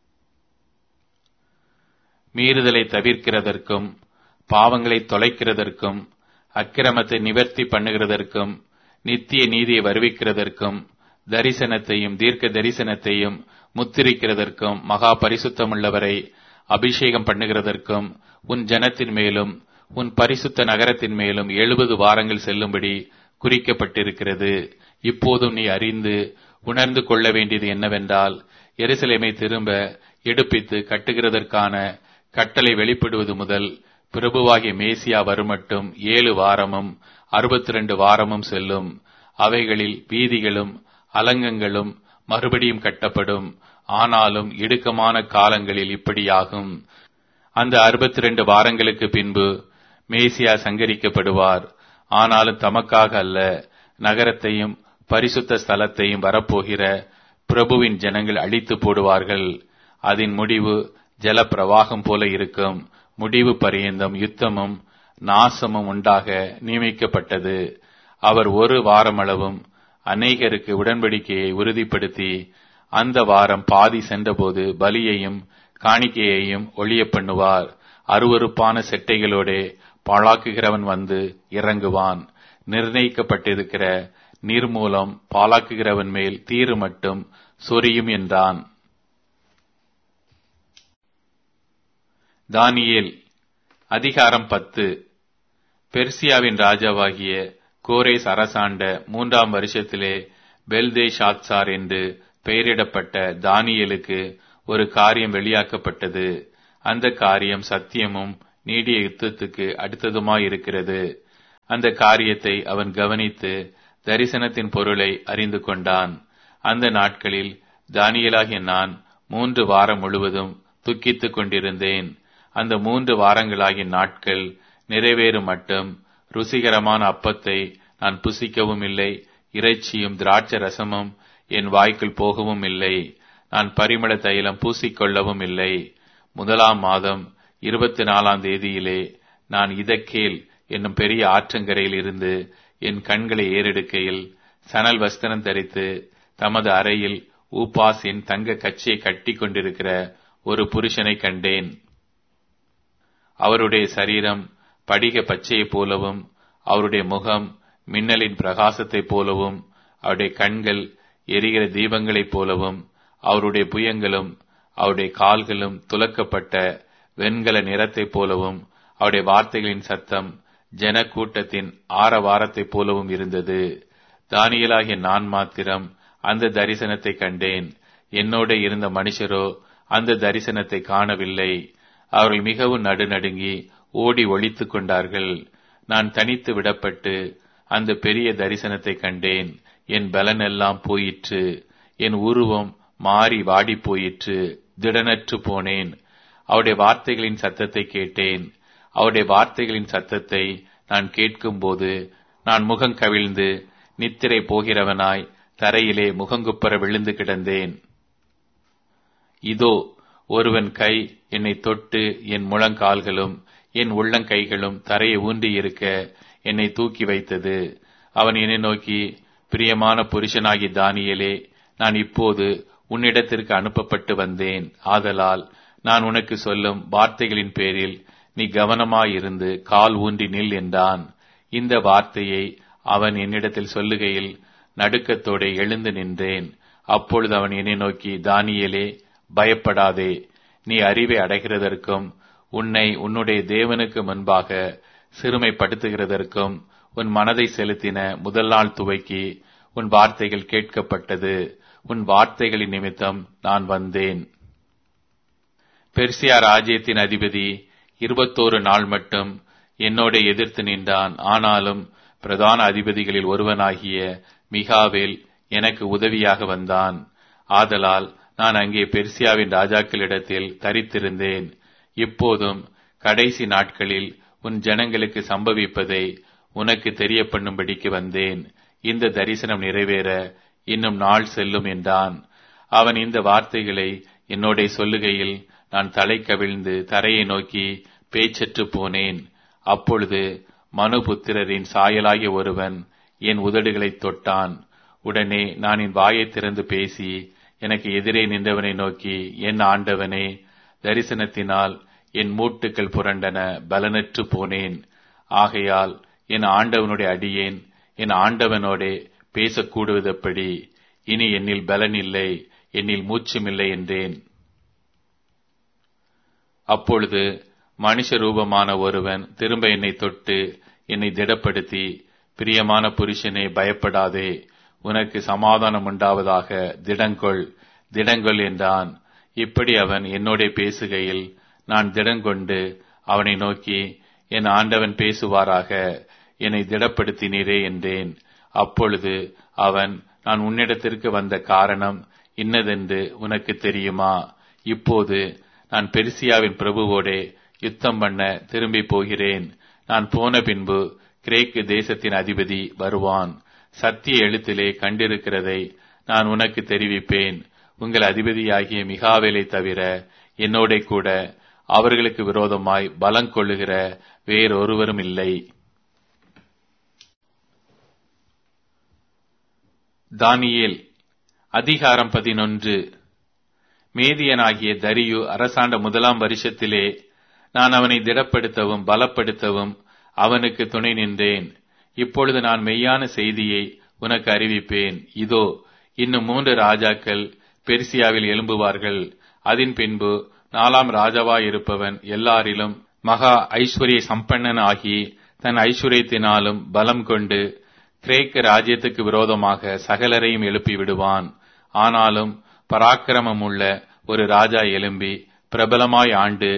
மீறுதலை தவிர்க்கிறதற்கும் பாவங்களை தொலைக்கிறதற்கும் அக்கிரமத்தை நிவர்த்தி பண்ணுகிறதற்கும் நித்திய நீதியை வருவிக்கிறதற்கும் தரிசனத்தையும் தீர்க்க தரிசனத்தையும் முத்திரிக்கிறதற்கும் மகா பரிசுத்தமுள்ளவரை அபிஷேகம் பண்ணுகிறதற்கும் உன் ஜனத்தின் மேலும் உன் பரிசுத்த நகரத்தின் மேலும் 70 வாரங்கள் செல்லும்படி குறிக்கப்பட்டிருக்கிறது. இப்போதும் நீ அறிந்து உணர்ந்து கொள்ள வேண்டியது என்னவென்றால், எருசலேமை திரும்ப எடுப்பித்து கட்டுகிறதற்கான கட்டளை வெளிப்படுவது முதல் பிரபுவாகிய மேசியா வருமட்டும் 7 வாரமும் 62 வாரமும் செல்லும். அவைகளில் வீதிகளும் அலங்கங்களும் மறுபடியும் கட்டப்படும். ஆனாலும் இடுக்கமான காலங்களில் இப்படியாகும். அந்த 62 வாரங்களுக்கு பின்பு மேசியா சங்கரிக்கப்படுவார். ஆனாலும் தமக்காக அல்ல, நகரத்தையும் பரிசுத்த ஸ்தலத்தையும் வரப்போகிற பிரபுவின் ஜனங்கள் அழித்து போடுவார்கள். அதன் முடிவு ஜல பிரவாகம் போல இருக்கும். முடிவு பரியந்தம் யுத்தமும் நாசமும் உண்டாக நியமிக்கப்பட்டது. அவர் 1 வாரமளவும் அநேகருக்கு உடன்படிக்கையை உறுதிப்படுத்தி அந்த வாரம் பாதி சென்றபோது பலியையும் காணிக்கையையும் ஒழிய பண்ணுவார். அருவருப்பான செட்டைகளோடே பாழாக்குகிறவன் வந்து இறங்குவான். நிர்ணயிக்கப்பட்டிருக்கிற நீர்மூலம் பாழாக்குகிறவன் மேல் தீரு மட்டும் சொரியும் என்றான். தானியேல் அதிகாரம் 10. பெர்சியாவின் ராஜாவாகிய கோரேஸ் அரசாண்ட 3ஆம் வருஷத்திலே பெல்தேஷாத்சார் என்று பெயரிடப்பட்ட தானியேலுக்கு ஒரு காரியம் வெளியாக்கப்பட்டது. அந்த காரியம் சத்தியமும் நீடிய யுத்தத்துக்கு அடுத்ததுமாயிருக்கிறது. அந்த காரியத்தை அவன் கவனித்து தரிசனத்தின் பொருளை அறிந்து கொண்டான். அந்த நாட்களில் தானியேலாகிய நான் 3 வாரம் முழுவதும் துக்கித்துக் கொண்டிருந்தேன். அந்த 3 வாரங்களாகிய நாட்கள் நிறைவேறும் மட்டும் ருசிகரமான அப்பத்தை நான் புசிக்கவும் இல்லை, இறைச்சியும் திராட்சை ரசமும் என் வாய்க்குள் போகவும் இல்லை. நான் பரிமள தைலம் பூசிக்கொள்ளவும் இல்லை. 1 மாதம் 24 தேதியிலே நான் இதக்கேல் என்னும் பெரிய ஆற்றங்கரையில் இருந்து என் கண்களை ஏறெடுக்கையில் சணல் வஸ்திரம் தரித்து தமது அறையில் ஊப்பாசின் தங்க கச்சியை கட்டி கொண்டிருக்கிற ஒரு புருஷனை கண்டேன். அவருடைய சரீரம் படிக பச்சையைப் போலவும், அவருடைய முகம் மின்னலின் பிரகாசத்தைப் போலவும், அவருடைய கண்கள் எரிகிற தீபங்களைப் போலவும், அவருடைய புயங்களும் அவருடைய கால்களும் துலக்கப்பட்ட வெண்கல நிறத்தைப் போலவும், அவருடைய வார்த்தைகளின் சத்தம் ஜன கூட்டத்தின் ஆரவாரத்தைப் போலவும் இருந்தது. தானியேலாகிய நான் மாத்திரம் அந்த தரிசனத்தை கண்டேன். என்னோட இருந்த மனுஷரோ அந்த தரிசனத்தை காணவில்லை. அவர்கள் மிகவும் நடுநடுங்கி ஓடி ஒளித்துக் கொண்டார்கள். நான் தனித்து விடப்பட்டு அந்த பெரிய தரிசனத்தை கண்டேன். என் பலன் எல்லாம் போயிற்று. என் உருவம் மாறி வாடி போயிற்று. திடனற்று போனேன். அவருடைய வார்த்தைகளின் சத்தத்தை கேட்டேன். அவருடைய வார்த்தைகளின் சத்தத்தை நான் கேட்கும்போது நான் முகம் கவிழ்ந்து நித்திரை போகிறவனாய் தரையிலே முகங்குப்புற விழுந்து கிடந்தேன். இதோ ஒருவன் கை என்னை தொட்டு என் முழங்கால்களும் என் உள்ளங்கைகளும் தரையை ஊன்றியிருக்க என்னை தூக்கி வைத்தது. அவன் என்னை நோக்கி, பிரியமான புருஷனாகி தானியேலே, நான் இப்போது உன்னிடத்திற்கு அனுப்பப்பட்டு வந்தேன். ஆதலால் நான் உனக்கு சொல்லும் வார்த்தைகளின் பேரில் நீ கவனமாயிருந்து கால் ஊன்றி நில் என்றான். இந்த வார்த்தையை அவன் என்னிடத்தில் சொல்லுகையில் நடுக்கத்தோடு எழுந்து நின்றேன். அப்பொழுது அவன் என்னை நோக்கி, தானியேலே, பயப்படாதே. நீ அறிவை அடைகிறதற்கும் உன்னை உன்னுடைய தேவனுக்கு முன்பாக சிறுமைப்படுத்துகிறதற்கும் உன் மனதை செலுத்தின முதல் நாள் துவக்கி உன் வார்த்தைகள் கேட்கப்பட்டது. உன் வார்த்தைகளின் நிமித்தம் நான் வந்தேன். பெர்சியா ராஜ்யத்தின் அதிபதி 21 நாள் மட்டும் என்னோட எதிர்த்து நின்றான். ஆனாலும் பிரதான அதிபதிகளில் ஒருவனாகிய மிகாவேல் எனக்கு உதவியாக வந்தான். ஆதலால் நான் அங்கே பெர்சியாவின் ராஜாக்களிடத்தில் தரித்திருந்தேன். இப்போதும் கடைசி நாட்களில் உன் ஜனங்களுக்கு சம்பவிப்பதை உனக்கு தெரிய பண்ணும்படிக்கு வந்தேன். இந்த தரிசனம் நிறைவேற இன்னும் நாள் செல்லும் என்றான். அவன் இந்த வார்த்தைகளை என்னோட சொல்லுகையில் நான் தலை கவிழ்ந்து தரையை நோக்கி பேச்சற்று போனேன். அப்பொழுது மனுபுத்திரரின் சாயலாகிய ஒருவன் என் உதடுகளைத் தொட்டான். உடனே நான் என் வாயை திறந்து பேசி எனக்கு எதிரே நின்றவனை நோக்கி, என் ஆண்டவனே, தரிசனத்தினால் என் மூட்டுக்கள் புரண்டன, பலனற்று போனேன். ஆகையால் என் ஆண்டவனுடைய அடியேன் என் ஆண்டவனோடே பேசக்கூடுவதெப்படி? இனி என்னில் பலன் இல்லை, என்னில் மூச்சுமில்லை என்றேன். அப்பொழுது மனுஷ ரூபமான ஒருவன் திரும்ப என்னை தொட்டு என்னை திடப்படுத்தி, பிரியமான புருஷனே, பயப்படாதே, உனக்கு சமாதானம் உண்டாவதாக, திடங்கொள் என்றான். இப்படி அவன் என்னோட பேசுகையில் நான் திடங்கொண்டு அவனை நோக்கி, என் ஆண்டவன் பேசுவாராக, என்னை திடப்படுத்தினீரே என்றேன். அப்பொழுது அவன், நான் உன்னிடத்திற்கு வந்த காரணம் இன்னதென்று உனக்கு தெரியுமா? இப்போது நான் பெர்சியாவின் பிரபுவோடே யுத்தம் பண்ண திரும்பி போகிறேன். நான் போன பின்பு கிரேக்கு தேசத்தின் அதிபதி வருவான். சத்திய எழுத்திலே கண்டிருக்கிறதை நான் உனக்கு தெரிவிப்பேன். உங்கள் அதிபதியாகிய மிகாவேலை தவிர என்னோட கூட அவர்களுக்கு விரோதமாய் பலம் கொள்ளுகிற வேறொருவரும் இல்லை. தானியேல் அதிகாரம் 11. மேதியனாகிய தரியு அரசாண்ட 1 வருஷத்திலே நான் அவனை திடப்படுத்தவும் பலப்படுத்தவும் அவனுக்கு துணை நின்றேன். இப்பொழுது நான் மெய்யான செய்தியை உனக்கு அறிவிப்பேன். இதோ, இன்னும் 3 ராஜாக்கள் பெர்சியாவில் எழும்புவார்கள். அதன் பின்பு 4ஆம் ராஜாவாயிருப்பவன் எல்லாரிலும் மகா ஐஸ்வர்ய சம்பன்னன் ஆகி தன் ஐஸ்வர்யத்தினாலும் பலம் கொண்டு கிரேக்க ராஜ்யத்துக்கு விரோதமாக சகலரையும் எழுப்பி விடுவான். ஆனாலும் பராக்கிரமம் உள்ள ஒரு ராஜா எழும்பி பிரபலமாய் ஆண்டு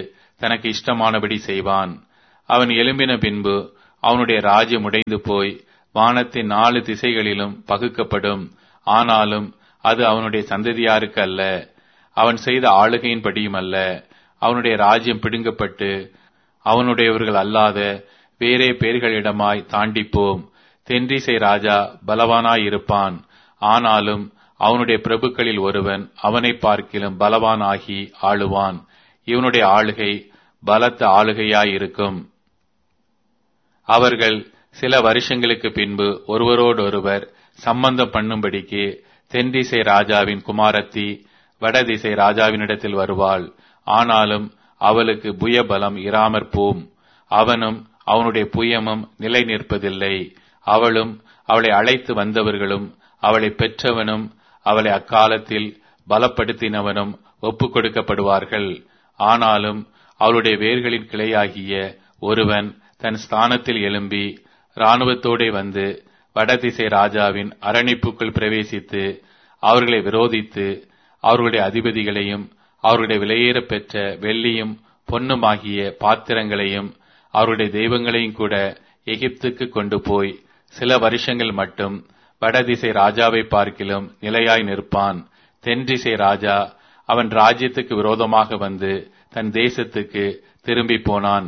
தனக்கு இஷ்டமானபடி செய்வான். அவன் எழும்பின பின்பு அவனுடைய ராஜ்யம் உடைந்து போய் வானத்தின் 4 திசைகளிலும் பகுக்கப்படும். ஆனாலும் அது அவனுடைய சந்ததியாருக்கு அல்ல, அவன் செய்த ஆளுகையின்படியும் அல்ல. அவனுடைய ராஜ்யம் பிடுங்கப்பட்டு அவனுடையவர்கள் அல்லாத வேறே பேர்களிடமாய் தாண்டிப்போம். தென்றிசை ராஜா பலவானாயிருப்பான், ஆனாலும் அவனுடைய பிரபுக்களில் ஒருவன் அவனை பார்க்கிலும் பலவானாகி ஆளுவான். இவனுடைய ஆளுகை பலத்த ஆளுகையாயிருக்கும். அவர்கள் சில வருஷங்களுக்கு பின்பு ஒருவரோடொருவர் சம்பந்தம் பண்ணும்படிக்கு தென்திசை ராஜாவின் குமாரத்தி வடதிசை ராஜாவினிடத்தில் வருவாள். ஆனாலும் அவளுக்கு புயபலம் இராமற் போம். அவனும் அவனுடைய புயமும் நிலை நிற்பதில்லை. அவளும் அவளை அழைத்து வந்தவர்களும் அவளை பெற்றவனும் அவளை அக்காலத்தில் பலப்படுத்தினவனும் ஒப்புக் கொடுக்கப்படுவார்கள். ஆனாலும் அவளுடைய வேர்களின் கிளையாகிய ஒருவன் தன் ஸ்தானத்தில் எழும்பி இராணுவத்தோடே வந்து வடதிசை ராஜாவின் அரணிப்புக்குள் பிரவேசித்து அவர்களை விரோதித்து அவர்களுடைய அதிபதிகளையும் அவர்களுடைய விலையேற பெற்ற வெள்ளியும் பொன்னுமாகிய பாத்திரங்களையும் அவருடைய தெய்வங்களையும் கூட எகிப்துக்கு கொண்டு போய் சில வருஷங்கள் மட்டும் வடதிசை ராஜாவை பார்க்கிலும் நிலையாய் நிற்பான். தென்திசை ராஜா அவன் ராஜ்யத்துக்கு விரோதமாக வந்து தன் தேசத்துக்கு திரும்பி போனான்.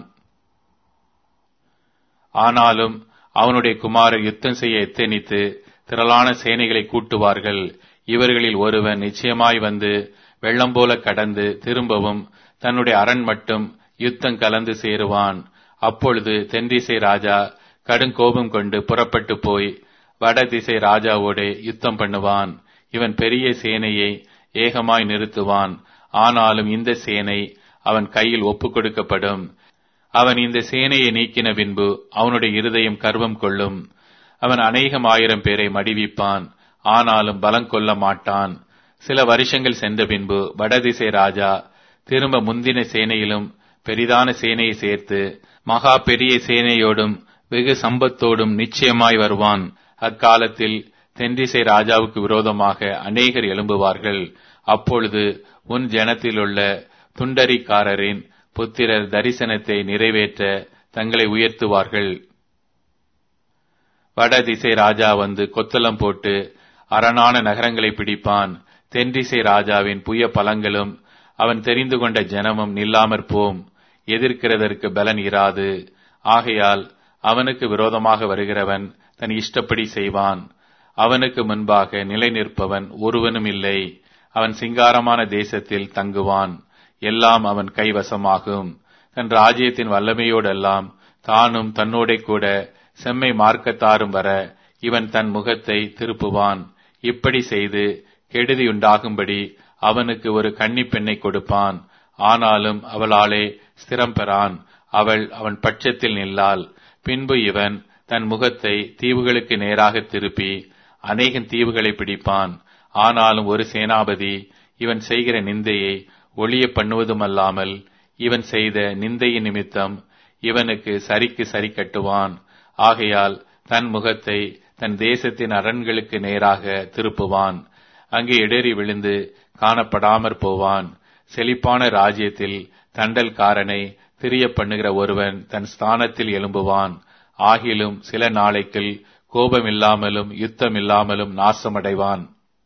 ஆனாலும் அவனுடைய குமாரர் யுத்தம் செய்ய எத்தனித்து திரளான சேனைகளை கூட்டுவார்கள். இவர்களில் ஒருவன் நிச்சயமாய் வந்து வெள்ளம் போல கடந்து திரும்பவும் தன்னுடைய அரண் மட்டும் யுத்தம் கலந்து சேருவான். அப்பொழுது தென்திசை ராஜா கடுங்கோபம் கொண்டு புறப்பட்டு போய் வடதிசை ராஜாவோடே யுத்தம் பண்ணுவான். இவன் பெரிய சேனையை ஏகமாய் நிறுத்துவான். ஆனாலும் இந்த சேனை அவன் கையில் ஒப்புக் கொடுக்கப்படும். அவன் இந்த சேனையை நீக்கின பின்பு அவனுடைய இருதயம் கர்வம் கொள்ளும். அவன் அநேகம் 1000 பேரை மடிவிப்பான், ஆனாலும் பலம் கொள்ள மாட்டான். சில வருஷங்கள் சென்ற பின்பு வடதிசை ராஜா திரும்ப முந்தின சேனையிலும் பெரிதான சேனையை சேர்த்து மகா பெரிய சேனையோடும் வெகு சம்பத்தோடும் நிச்சயமாய் வருவான். அக்காலத்தில் தென்திசை ராஜாவுக்கு விரோதமாக அநேகர் எழும்புவார்கள். அப்பொழுது உன் ஜனத்திலுள்ள துண்டரிக்காரரின் புத்திரர் தரிசனத்தை நிறைவேற்ற தங்களை உயர்த்துவார்கள். வடதிசை ராஜா வந்து கொத்தளம் போட்டு அரணான நகரங்களை பிடிப்பான். தென்திசை ராஜாவின் புய பலங்களும் அவன் தெரிந்து கொண்ட ஜனமும் நில்லாமற் போம். எதிர்க்கிறதற்கு பலன் இராது. ஆகையால் அவனுக்கு விரோதமாக வருகிறவன் தன் இஷ்டப்படி செய்வான். அவனுக்கு முன்பாக நிலை நிற்பவன் ஒருவனும் இல்லை. அவன் சிங்காரமான தேசத்தில் தங்குவான். எல்லாம் அவன் கைவசமாகும். தன் ராஜ்யத்தின் வல்லமையோடெல்லாம் தானும் தன்னோட கூட செம்மை மார்க்கத்தாரும் வர இவன் தன் முகத்தை திருப்புவான். இப்படி செய்து கெடுதியுண்டாகும்படி அவனுக்கு ஒரு கன்னிப் பெண்ணை கொடுப்பான். ஆனாலும் அவளாலே ஸ்திரம் பெறான். அவள் அவன் பட்சத்தில் நில்லாள். பின்பு இவன் தன் முகத்தை தீவுகளுக்கு நேராக திருப்பி அநேகம் தீவுகளை பிடிப்பான். ஆனாலும் ஒரு சேனாபதி இவன் செய்கிற நிந்தையை ஒளிய பண்ணுவதுமல்லாமல் இவன் செய்த நிந்தையின் நிமித்தம் இவனுக்கு சரிக்கு சரி கட்டுவான். ஆகையால் தன் முகத்தை தன் தேசத்தின் அரண்களுக்கு நேராக திருப்புவான். அங்கே இடறி விழுந்து காணப்படாமற் போவான். செழிப்பான ராஜ்யத்தில் தண்டல்காரனை திரிய பண்ணுகிற ஒருவன் தன் ஸ்தானத்தில் எழும்புவான். ஆகிலும் சில நாளைக்குள் கோபமில்லாமலும் யுத்தமில்லாமலும் நாசமடைவான்.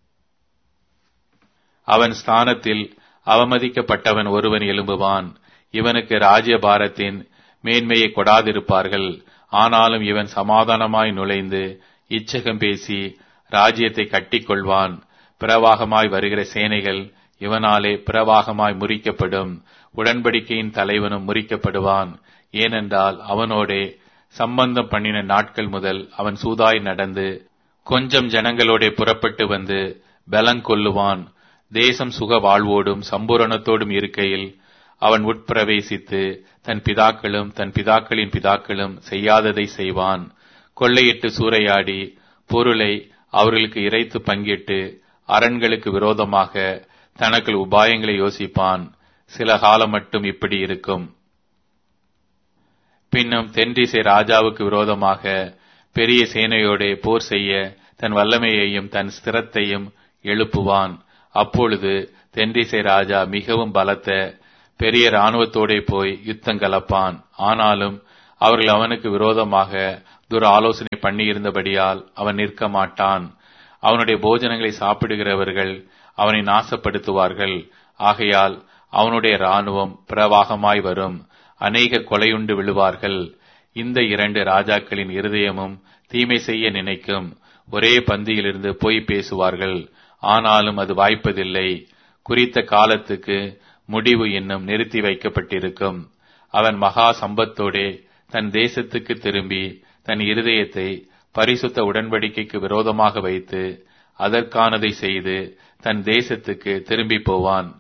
அவன் ஸ்தானத்தில் அவமதிக்கப்பட்டவன் ஒருவன் எழும்புவான். இவனுக்கு ராஜ்யபாரத்தின் மேன்மையை கொடாதிருப்பார்கள். ஆனாலும் இவன் சமாதானமாய் நுழைந்து இச்சகம் பேசி ராஜ்யத்தை கட்டிக்கொள்வான். பிரவாகமாய் வருகிற சேனைகள் இவனாலே பிரவாகமாய் முறிக்கப்படும். உடன்படிக்கையின் தலைவனும் முறிக்கப்படுவான். ஏனென்றால் அவனோடே சம்பந்தம் பண்ணின நாட்கள் முதல் அவன் சூதாய் நடந்து கொஞ்சம் ஜனங்களோடே புறப்பட்டு வந்து பலங்கொள்ளுவான். தேசம் சுக வாழ்வோடும் சம்பூரணத்தோடும் இருக்கையில் அவன் உட்பிரவேசித்து தன் பிதாக்களும் தன் பிதாக்களின் பிதாக்களும் செய்யாததை செய்வான். கொள்ளையிட்டு சூறையாடி பொருளை அவர்களுக்கு இறைத்து பங்கிட்டு அரண்களுக்கு விரோதமாக தனக்குள் உபாயங்களை யோசிப்பான். சில காலம் மட்டும் இப்படி இருக்கும். பின்னும் தென்திசை ராஜாவுக்கு விரோதமாக பெரிய சேனையோடே போர் செய்ய தன் வல்லமையையும் தன் ஸ்திரத்தையும் எழுப்புவான். அப்பொழுது தென்திசை ராஜா மிகவும் பலத்த பெரிய இராணுவத்தோடே போய் யுத்தம் கலப்பான். ஆனாலும் அவர்கள் அவனுக்கு விரோதமாக துர ஆலோசனை பண்ணியிருந்தபடியால் அவன் நிற்க மாட்டான். அவனுடைய போஜனங்களை சாப்பிடுகிறவர்கள் அவனை நாசப்படுத்துவார்கள். ஆகையால் அவனுடைய இராணுவம் பிரவாகமாய் வரும். அநேகர் கொலையுண்டு விழுவார்கள். இந்த இரண்டு ராஜாக்களின் இருதயமும் தீமை செய்ய நினைக்கும். ஒரே பந்தியிலிருந்து பொய் பேசுவார்கள். ஆனாலும் அது வாய்ப்பதில்லை. குறித்த காலத்துக்கு முடிவு இன்னும் நிறுத்தி வைக்கப்பட்டிருக்கும். அவன் மகா சம்பத்தோடே தன் தேசத்துக்கு திரும்பி தன் இருதயத்தை பரிசுத்த உடன்படிக்கைக்கு விரோதமாக வைத்து அதற்கானதை செய்து தன் தேசத்துக்கு திரும்பி போவான்.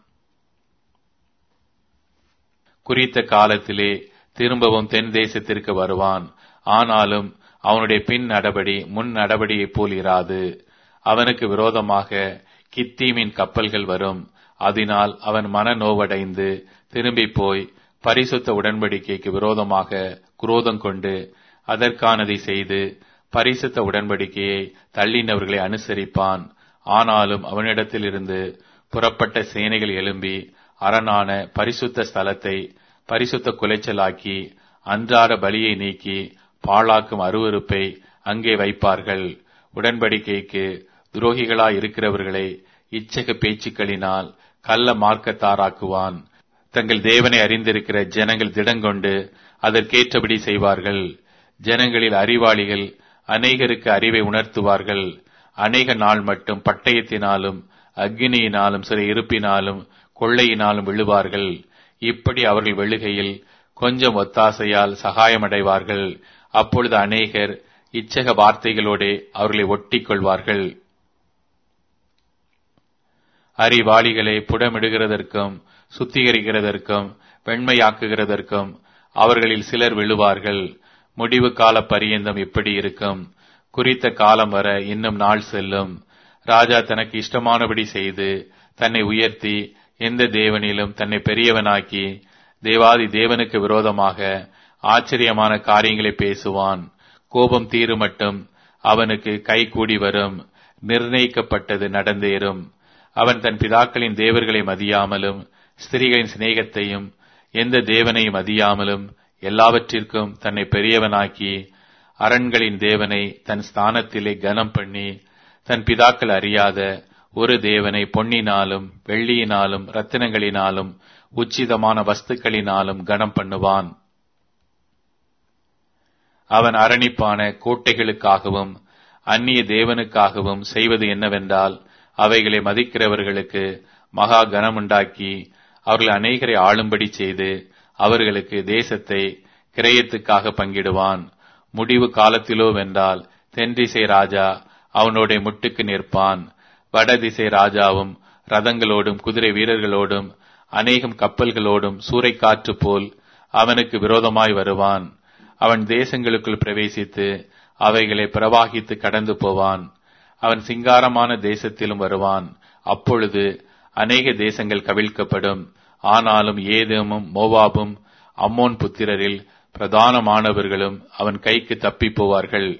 குறித்த காலத்திலே திரும்பவும் தென் தேசத்திற்கு வருவான். ஆனாலும் அவனுடைய பின் நடபடி முன் நடபடியைப் போல் இராது. அவனுக்கு விரோதமாக கித்தீமின் கப்பல்கள் வரும். அதனால் அவன் மனநோவடைந்து திரும்பி போய் பரிசுத்த உடன்படிக்கைக்கு விரோதமாக குரோதம் கொண்டு அதற்கானதை செய்து பரிசுத்த உடன்படிக்கையை தள்ளினவர்களை அனுசரிப்பான். ஆனாலும் அவனிடத்திலிருந்து புறப்பட்ட சேனைகள் எழும்பி அரணான பரிசுத்த ஸ்தலத்தை பரிசுத்த குலைச்சலாக்கி அன்றாட பலியை நீக்கி பாழாக்கும் அருவருப்பை அங்கே வைப்பார்கள். உடன்படிக்கைக்கு துரோகிகளாய் இருக்கிறவர்களை இச்சக பேச்சுக்களினால் கள்ள மார்க்கத்தாராக்குவான். தங்கள் தேவனை அறிந்திருக்கிற ஜனங்கள் திடங்கொண்டு அதற்கேற்றபடி செய்வார்கள். ஜனங்களில் அறிவாளிகள் அநேகருக்கு அறிவை உணர்த்துவார்கள். அநேக நாள் மட்டும் பட்டயத்தினாலும் அக்கினியினாலும் சில இருப்பினாலும் கொள்ளையினாலும் விழுவார்கள். இப்படி அவர்கள் வெளுகையில் கொஞ்சம் ஒத்தாசையால் சகாயமடைவார்கள். அப்பொழுது அநேகர் இச்சக வார்த்தைகளோடே அவர்களை ஒட்டிக் கொள்வார்கள். அறிவாளிகளை புடமிடுகிறதற்கும் சுத்திகரிக்கிறதற்கும் வெண்மையாக்குகிறதற்கும் அவர்களில் சிலர் விழுவார்கள். முடிவு கால பரியந்தம் இப்படி இருக்கும். குறித்த காலம் வர இன்னும் நாள் செல்லும். ராஜா தனக்கு இஷ்டமானபடி செய்து தன்னை உயர்த்தி எந்த தேவனிலும் தன்னை பெரியவனாக்கி தேவாதி தேவனுக்கு விரோதமாக ஆச்சரியமான காரியங்களை பேசுவான். கோபம் தீருமட்டும் அவனுக்கு கை கூடி வரும். நிர்ணயிக்கப்பட்டது நடந்தேறும். அவன் தன் பிதாக்களின் தேவர்களை மதியாமலும் ஸ்திரீகளின் சிநேகத்தையும் எந்த தேவனையும் மதியாமலும் எல்லாவற்றிற்கும் தன்னை பெரியவனாக்கி அரண்களின் தேவனை தன் ஸ்தானத்திலே கனம் பண்ணி தன் பிதாக்கள் அறியாத ஒரு தேவனை பொன்னினாலும் வெள்ளியினாலும் இரத்தினங்களினாலும் உச்சிதமான வஸ்துக்களினாலும் கனம் பண்ணுவான். அவன் அரணிப்பான கோட்டைகளுக்காகவும் அந்நிய தேவனுக்காகவும் செய்வது என்னவென்றால் அவைகளை மதிக்கிறவர்களுக்கு மகா கனமுண்டாக்கி அவர்கள் அநேகரை ஆளும்படி செய்து அவர்களுக்கு தேசத்தை கிரயத்துக்காக பங்கிடுவான். முடிவு காலத்திலோ வென்றால் தென்திசை ராஜா அவனோட முட்டுக்கு நிற்பான். வடதிசை ராஜாவும் ரதங்களோடும் குதிரை வீரர்களோடும் அநேகம் கப்பல்களோடும் சூறைக்காற்று போல் அவனுக்கு விரோதமாய் வருவான். அவன் தேசங்களுக்குள் பிரவேசித்து அவைகளை பிரவாகித்து கடந்து போவான். அவன் சிங்காரமான தேசத்திலும் வருவான். அப்பொழுது அநேக தேசங்கள் கவிழ்க்கப்படும். ஆனாலும் ஏதேமும் மோவாபும் அம்மோன் புத்திரரில் பிரதானமானவர்களும் அவன் கைக்கு தப்பி போவார்கள்.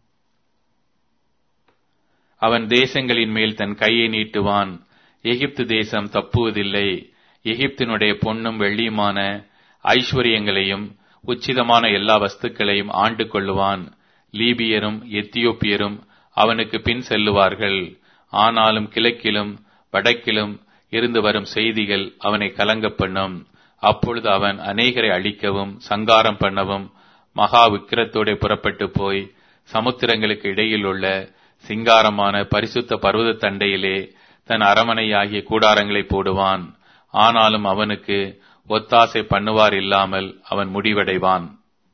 அவன் தேசங்களின் மேல் தன் கையை நீட்டுவான். எகிப்து தேசம் தப்புவதில்லை. எகிப்தினுடைய பொன்னும் வெள்ளியுமான ஐஸ்வர்யங்களையும் உச்சிதமான எல்லா வஸ்துக்களையும் ஆண்டு கொள்ளுவான். லீபியரும் எத்தியோப்பியரும் அவனுக்கு பின் செல்லுவார்கள். ஆனாலும் கிழக்கிலும் வடக்கிலும் இருந்து வரும் செய்திகள் அவனை கலங்க பண்ணும். அப்பொழுது அவன் அநேகரை அழிக்கவும் சங்காரம் பண்ணவும் மகா விக்கிரத்தோட புறப்பட்டு போய் சமுத்திரங்களுக்கு இடையில் உள்ள சிங்காரமான பரிசுத்த பர்வத தண்டையிலே தன் அரமனையாகிய கூடாரங்களை போடுவான். ஆனாலும் அவனுக்கு ஒத்தாசை பண்ணுவார் இல்லாமல் அவன் முடிவடைவான்.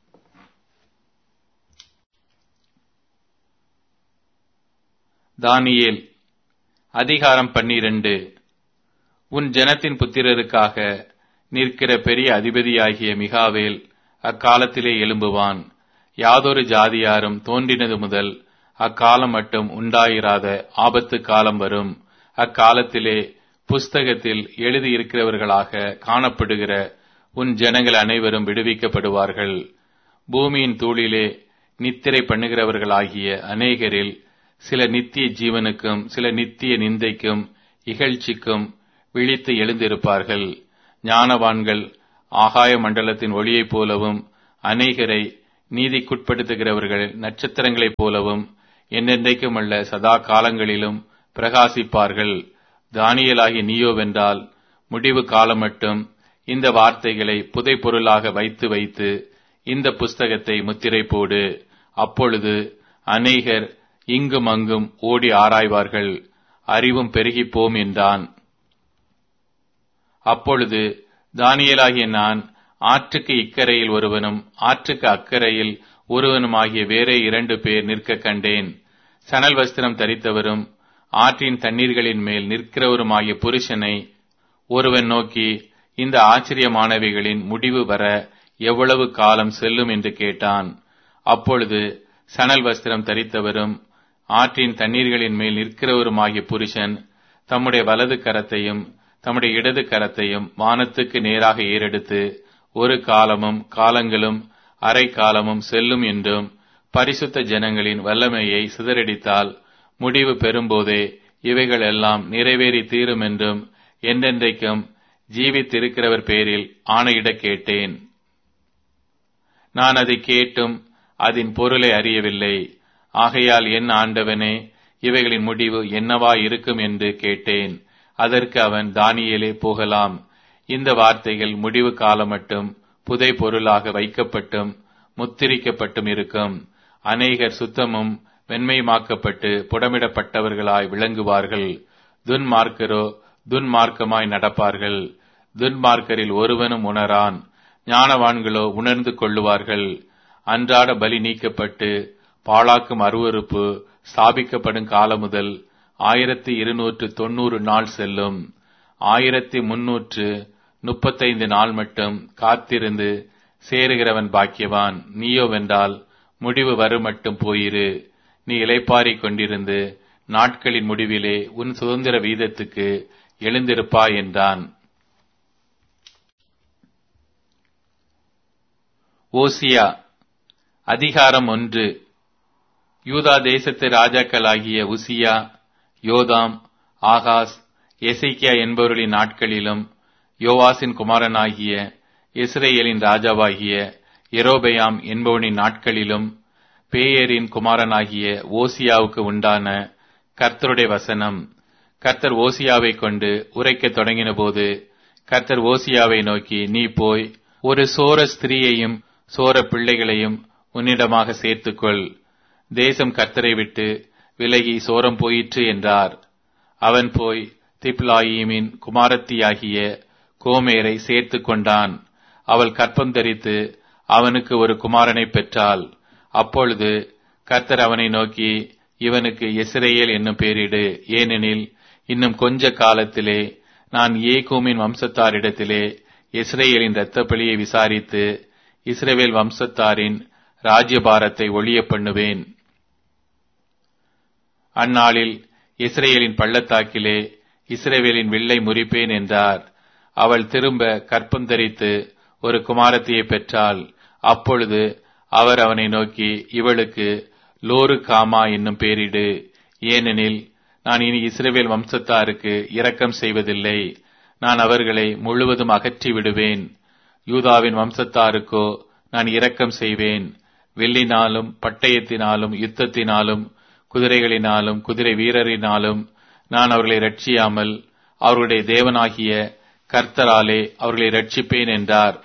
தானியேல் அதிகாரம் 12. உன் ஜனத்தின் புத்திரருக்காக நிற்கிற பெரிய அதிபதியாகிய மிகாவேல் அக்காலத்திலே எழும்புவான். யாதொரு ஜாதியாரும் தோன்றினது முதல் அக்காலம் மட்டும் உண்டாயிராத ஆபத்து காலம் வரும். அக்காலத்திலே புஸ்தகத்தில் எழுதியிருக்கிறவர்களாக காணப்படுகிற உன் ஜனங்கள் அனைவரும் விடுவிக்கப்படுவார்கள். பூமியின் தூளிலே நித்திரை பண்ணுகிறவர்களாகிய அநேகரில் சில நித்திய ஜீவனுக்கும் சில நித்திய நிந்தைக்கும் இகழ்ச்சிக்கும் விழித்து எழுந்திருப்பார்கள். ஞானவான்கள் ஆகாய மண்டலத்தின் ஒளியைப் போலவும், அநேகரை நீதிக்குட்படுத்துகிறவர்கள் நட்சத்திரங்களைப் போலவும் என்னென்றைக்குமல்ல சதா காலங்களிலும் பிரகாசிப்பார்கள். தானியேலாகிய நீயோவென்றால் முடிவு காலம் மட்டும் இந்த வார்த்தைகளை புதை பொருளாக வைத்து வைத்து இந்த புஸ்தகத்தை முத்திரை போடு. அப்பொழுது அநேகர் இங்கும் அங்கும் ஓடி ஆராய்வார்கள், அறிவும் பெருகிப்போம் என்றான். அப்பொழுது தானியேலாகிய நான் ஆற்றுக்கு இக்கரையில் ஒருவனும் ஆற்றுக்கு அக்கரையில் ஒருவனுமாகிய வேறே 2 பேர் நிற்க கண்டேன். சணல் வஸ்திரம் தரித்தவரும் ஆற்றின் தண்ணீர்களின் மேல் நிற்கிறவருமாகிய புருஷனை ஒருவன் நோக்கி, இந்த ஆச்சரியமானவைகளின் முடிவு வர எவ்வளவு காலம் செல்லும் என்று கேட்டான். அப்பொழுது சணல் வஸ்திரம் தரித்தவரும் ஆற்றின் தண்ணீர்களின் மேல் நிற்கிறவருமாகிய புருஷன் தம்முடைய வலது கரத்தையும் தம்முடைய இடது கரத்தையும் வானத்துக்கு நேராக ஏறெடுத்து, ஒரு காலமும் காலங்களும் அரை காலமும் செல்லும் என்றும், பரிசுத்த ஜனங்களின் வல்லமையை சிதறடித்தால் முடிவு பெறும்போதே இவைகள் எல்லாம் நிறைவேறி தீரும் என்றும் என்றென்றைக்கும் ஜீவித்திருக்கிறவர் பேரில் ஆணையிட கேட்டேன். நான் அதை கேட்டும் அதன் பொருளை அறியவில்லை. ஆகையால் என் ஆண்டவனே, இவைகளின் முடிவு என்னவா இருக்கும் என்று கேட்டேன். அதற்கு அவன், தானியேலே, போகலாம். இந்த வார்த்தைகள் முடிவு காலம் மட்டும் புதை பொருளாக வைக்கப்பட்டும் முத்திரிக்கப்பட்டும் இருக்கும். அநேகர் சுத்தமும் வெண்மையுமாக்கப்பட்டு புடமிடப்பட்டவர்களாய் விளங்குவார்கள். துன்மார்க்கரோ துன்மார்க்கமாய் நடப்பார்கள். துன்மார்க்கரில் ஒருவனும் உணரான், ஞானவான்களோ உணர்ந்து கொள்ளுவார்கள். அன்றாட பலி நீக்கப்பட்டு பாழாக்கும் அருவருப்பு ஸ்தாபிக்கப்படும் காலம் முதல் 1290 நாள் செல்லும். 1335 நாள் மட்டும் காத்திருந்து சேருகிறவன் பாக்கியவான். நீயோவென்றால் முடிவு வரும் மட்டும் போயிரு. நீ இளைப்பாறிக் கொண்டிருந்து நாட்களின் முடிவிலே உன் சுதந்திர வீதத்துக்கு எழுந்திருப்பாய் என்றான். ஓசியா அதிகாரம் 1. யூதா தேசத்து ராஜாக்களாகிய உசியா, யோதாம், ஆகாஸ், எசேக்கியா என்பவர்களின் நாட்களிலும், யோவாசின் குமாரனாகிய இஸ்ரேலின் ராஜாவாகிய யெரொபெயாம் என்பவனின் நாட்களிலும், பேயரின் குமாரனாகிய ஓசியாவுக்கு உண்டான கர்த்தருடைய வசனம். கர்த்தர் ஓசியாவை கொண்டு உரைக்கத் தொடங்கின போது, கர்த்தர் ஓசியாவை நோக்கி, நீ போய் ஒரு சோர ஸ்திரீயையும் சோர பிள்ளைகளையும் உன்னிடமாக சேர்த்துக்கொள். தேசம் கர்த்தரை விட்டு விலகி சோரம் போயிற்று என்றார். அவன் போய் திப்லாயிமின் குமாரத்தியாகிய கோமேரை சேர்த்து கொண்டான். அவள் கற்பம் தரித்து அவனுக்கு ஒரு குமாரனை பெற்றாள். அப்பொழுது கர்த்தர் அவனை நோக்கி, இவனுக்கு இஸ்ரவேல் என்னும் பெயரிடு. ஏனெனில் இன்னும் கொஞ்ச காலத்திலே நான் ஏகூமின் வம்சத்தாரிடத்திலே இஸ்ரவேலின் இரத்தப்பழியை விசாரித்து இஸ்ரவேல் வம்சத்தாரின் ராஜ்யபாரத்தை ஒழிய பண்ணுவேன். அந்நாளில் இஸ்ரவேலின் பள்ளத்தாக்கிலே இஸ்ரவேலின் வில்லை முறிப்பேன் என்றார். அவள் திரும்ப கற்பம் தரித்து ஒரு குமாரத்தியை பெற்றாள். அப்பொழுது அவர் அவனை நோக்கி, இவளுக்கு லோரு காமா என்னும் பெயரிடு. ஏனெனில் நான் இனி இஸ்ரவேல் வம்சத்தாருக்கு இரக்கம் செய்வதில்லை. நான் அவர்களை முழுவதும் அகற்றி விடுவேன். யூதாவின் வம்சத்தாருக்கோ நான் இரக்கம் செய்வேன். வில்லினாலும் பட்டயத்தினாலும் யுத்தத்தினாலும் குதிரைகளினாலும் குதிரை வீரரினாலும் நான் அவர்களை ரட்சியாமல் அவர்களுடைய தேவனாகிய கர்த்தராலே அவர்களை ரட்சிப்பேன் என்றார்.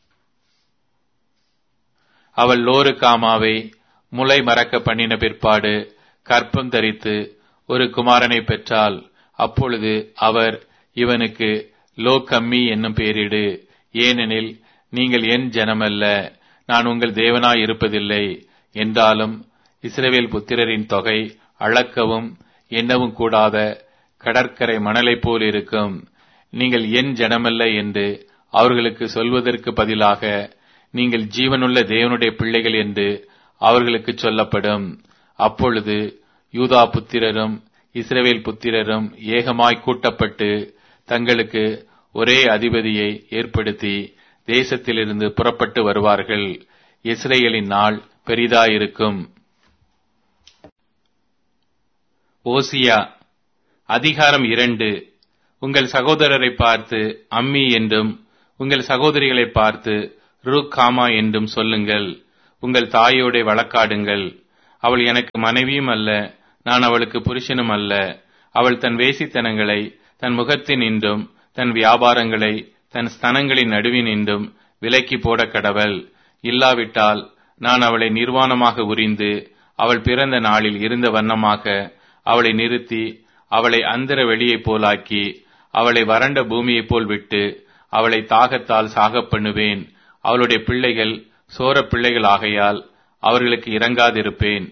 அவள் லோரு காமாவை முளை மறக்க பண்ணின பிற்பாடு கற்பம் தரித்து ஒரு குமாரனை பெற்றாள். அப்பொழுது அவர், இவனுக்கு லோ கம்மி என்னும் பெயரிடு. ஏனெனில் நீங்கள் என் ஜனமல்ல, நான் உங்கள் தேவனாய் இருப்பதில்லை. என்றாலும் இஸ்ரவேல் புத்திரரின் தொகை அளக்கவும் எண்ணவும் கூடாத கடற்கரை மணலைப் போல் இருக்கும். நீங்கள் என் ஜனமல்ல என்று அவர்களுக்கு சொல்வதற்கு பதிலாக நீங்கள் ஜீவனுள்ள தேவனுடைய பிள்ளைகள் என்று அவர்களுக்கு சொல்லப்படும். அப்பொழுது யூதா புத்திரரும் இஸ்ரவேல் புத்திரரும் ஏகமாய் கூட்டப்பட்டு தங்களுக்கு ஒரே அதிபதியை ஏற்படுத்தி தேசத்திலிருந்து புறப்பட்டு வருவார்கள். இஸ்ரவேலின் நாள் பெரிதாயிருக்கும். ஓசியா அதிகாரம் 2. உங்கள் சகோதரரை பார்த்து அம்மி என்றும் உங்கள் சகோதரிகளை பார்த்து ரூக்காமா என்றும் சொல்லுங்கள். உங்கள் தாயோட வழக்காடுங்கள். அவள் எனக்கு மனைவியும் அல்ல, நான் அவளுக்கு புருஷனும் அல்ல. அவள் தன் வேசித்தனங்களை தன் முகத்தின் இன்றும் தன் வியாபாரங்களை தன் ஸ்தனங்களின் நடுவினின்றும் விலக்கி போட கடவள். இல்லாவிட்டால் நான் அவளை நிர்வாணமாக உரிந்து அவள் பிறந்த நாளில் இருந்த வண்ணமாக அவளை நிறுத்தி அவளை அந்தர வெளியைப் போலாக்கி அவளை வறண்ட பூமியைப் போல் விட்டு அவளை தாகத்தால் சாகப் பண்ணுவேன். அவளுடைய பிள்ளைகள் சோர பிள்ளைகள் ஆகையால் அவர்களுக்கு இரங்காதிருப்பேன்.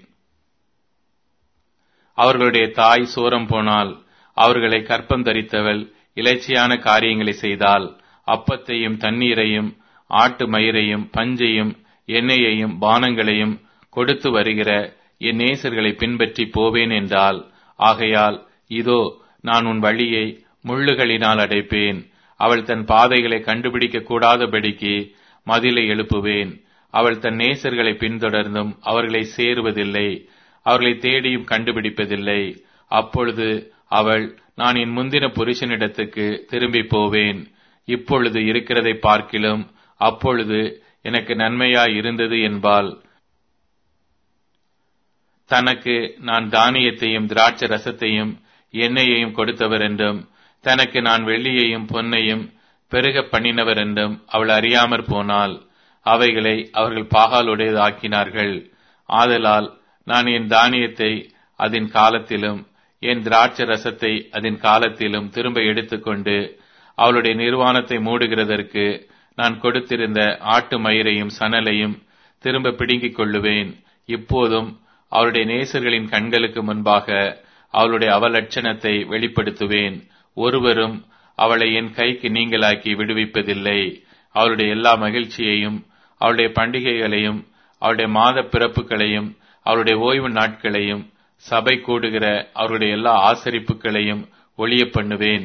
அவர்களுடைய தாய் சோரம் போனால் அவர்களை கற்பம் தரித்தவள் இலைச்சியான காரியங்களை செய்தால் அப்பத்தையும் தண்ணீரையும் ஆட்டு மயிரையும் பஞ்சையும் எண்ணெயையும் பானங்களையும் கொடுத்து வருகிற என் நேசர்களை பின்பற்றி போவேன் என்றால், ஆகையால் இதோ நான் உன் வழியை முள்ளுகளினால் அடைப்பேன். அவள் தன் பாதைகளை கண்டுபிடிக்க கூடாதபடிக்கு மதிலை எழுப்புவேன். அவள் தன் நேசர்களை பின்தொடர்ந்தும் அவர்களை சேருவதில்லை, அவர்களை தேடியும் கண்டுபிடிப்பதில்லை. அப்பொழுது அவள், நான் என் முந்தின புருஷனிடத்துக்கு திரும்பி போவேன், இப்பொழுது இருக்கிறதை பார்க்கிலும் அப்பொழுது எனக்கு நன்மையாய் இருந்தது என்பாள். தனக்கு நான் தானியத்தையும் திராட்சை ரசத்தையும் எண்ணெயையும் கொடுத்தவர் என்றும் தனக்கு நான் வெள்ளியையும் பொன்னையும் பெருக பண்ணினவர் என்றும் அவள் அறியாமற் போனால் அவைகளை அவர்கள் பாகாலுடையதாக்கினார்கள். ஆதலால் நான் என் தானியத்தை அதன் காலத்திலும் என் திராட்சை ரசத்தை அதன் காலத்திலும் திரும்ப எடுத்துக்கொண்டு அவளுடைய நிர்வாணத்தை மூடுகிறதற்கு நான் கொடுத்திருந்த ஆட்டு மயிரையும் சணலையும் திரும்ப பிடுங்கிக் கொள்ளுவேன். இப்போதும் அவளுடைய நேசர்களின் கண்களுக்கு முன்பாக அவளுடைய அவலட்சணத்தை வெளிப்படுத்துவேன். ஒருவரும் அவளை என் கைக்கு நீங்களாக்கி விடுவிப்பதில்லை. அவளுடைய எல்லா மகிழ்ச்சியையும் அவளுடைய பண்டிகைகளையும் அவளுடைய மாத பிறப்புகளையும் அவளுடைய ஓய்வு நாட்களையும் சபை கூடுகிற அவருடைய எல்லா ஆசரிப்புகளையும் ஒழிய பண்ணுவேன்.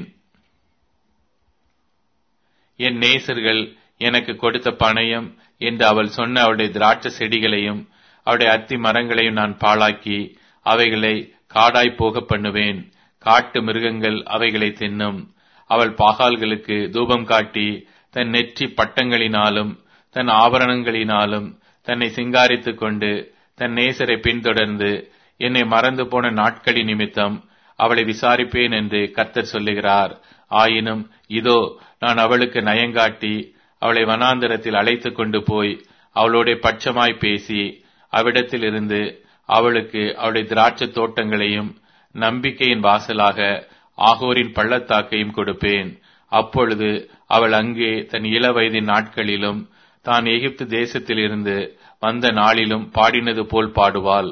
என் நேசர்கள் எனக்கு கொடுத்த பணயம் என்று அவள் சொன்ன அவளுடைய திராட்சை செடிகளையும் அவருடைய அத்தி மரங்களையும் நான் பாழாக்கி அவைகளை காடாய் போக பண்ணுவேன். காட்டு மிருகங்கள் அவைகளை தின்னும். அவள் பாகால்களுக்கு தூபம் காட்டி தன் நெற்றி பட்டங்களினாலும் தன் ஆபரணங்களினாலும் தன்னை சிங்காரித்துக் கொண்டு தன் நேசரை பின்தொடர்ந்து என்னை மறந்து போன நாட்களின் நிமித்தம் அவளை விசாரிப்பேன் என்று கர்த்தர் சொல்லுகிறார். ஆயினும் இதோ நான் அவளுக்கு நயங்காட்டி அவளை வனாந்தரத்தில் அழைத்துக் கொண்டு போய் அவளோட பட்சமாய் பேசி அவ்விடத்தில் இருந்து அவளுக்கு அவளுடைய திராட்சை தோட்டங்களையும் நம்பிக்கையின் வாசலாக ஆகோரின் பள்ளத்தாக்கையும் கொடுப்பேன். அப்பொழுது அவள் அங்கே தன் இள வயதின் நாட்களிலும் தான் எகிப்து தேசத்தில் இருந்து வந்த நாளிலும் பாடினது போல் பாடுவாள்.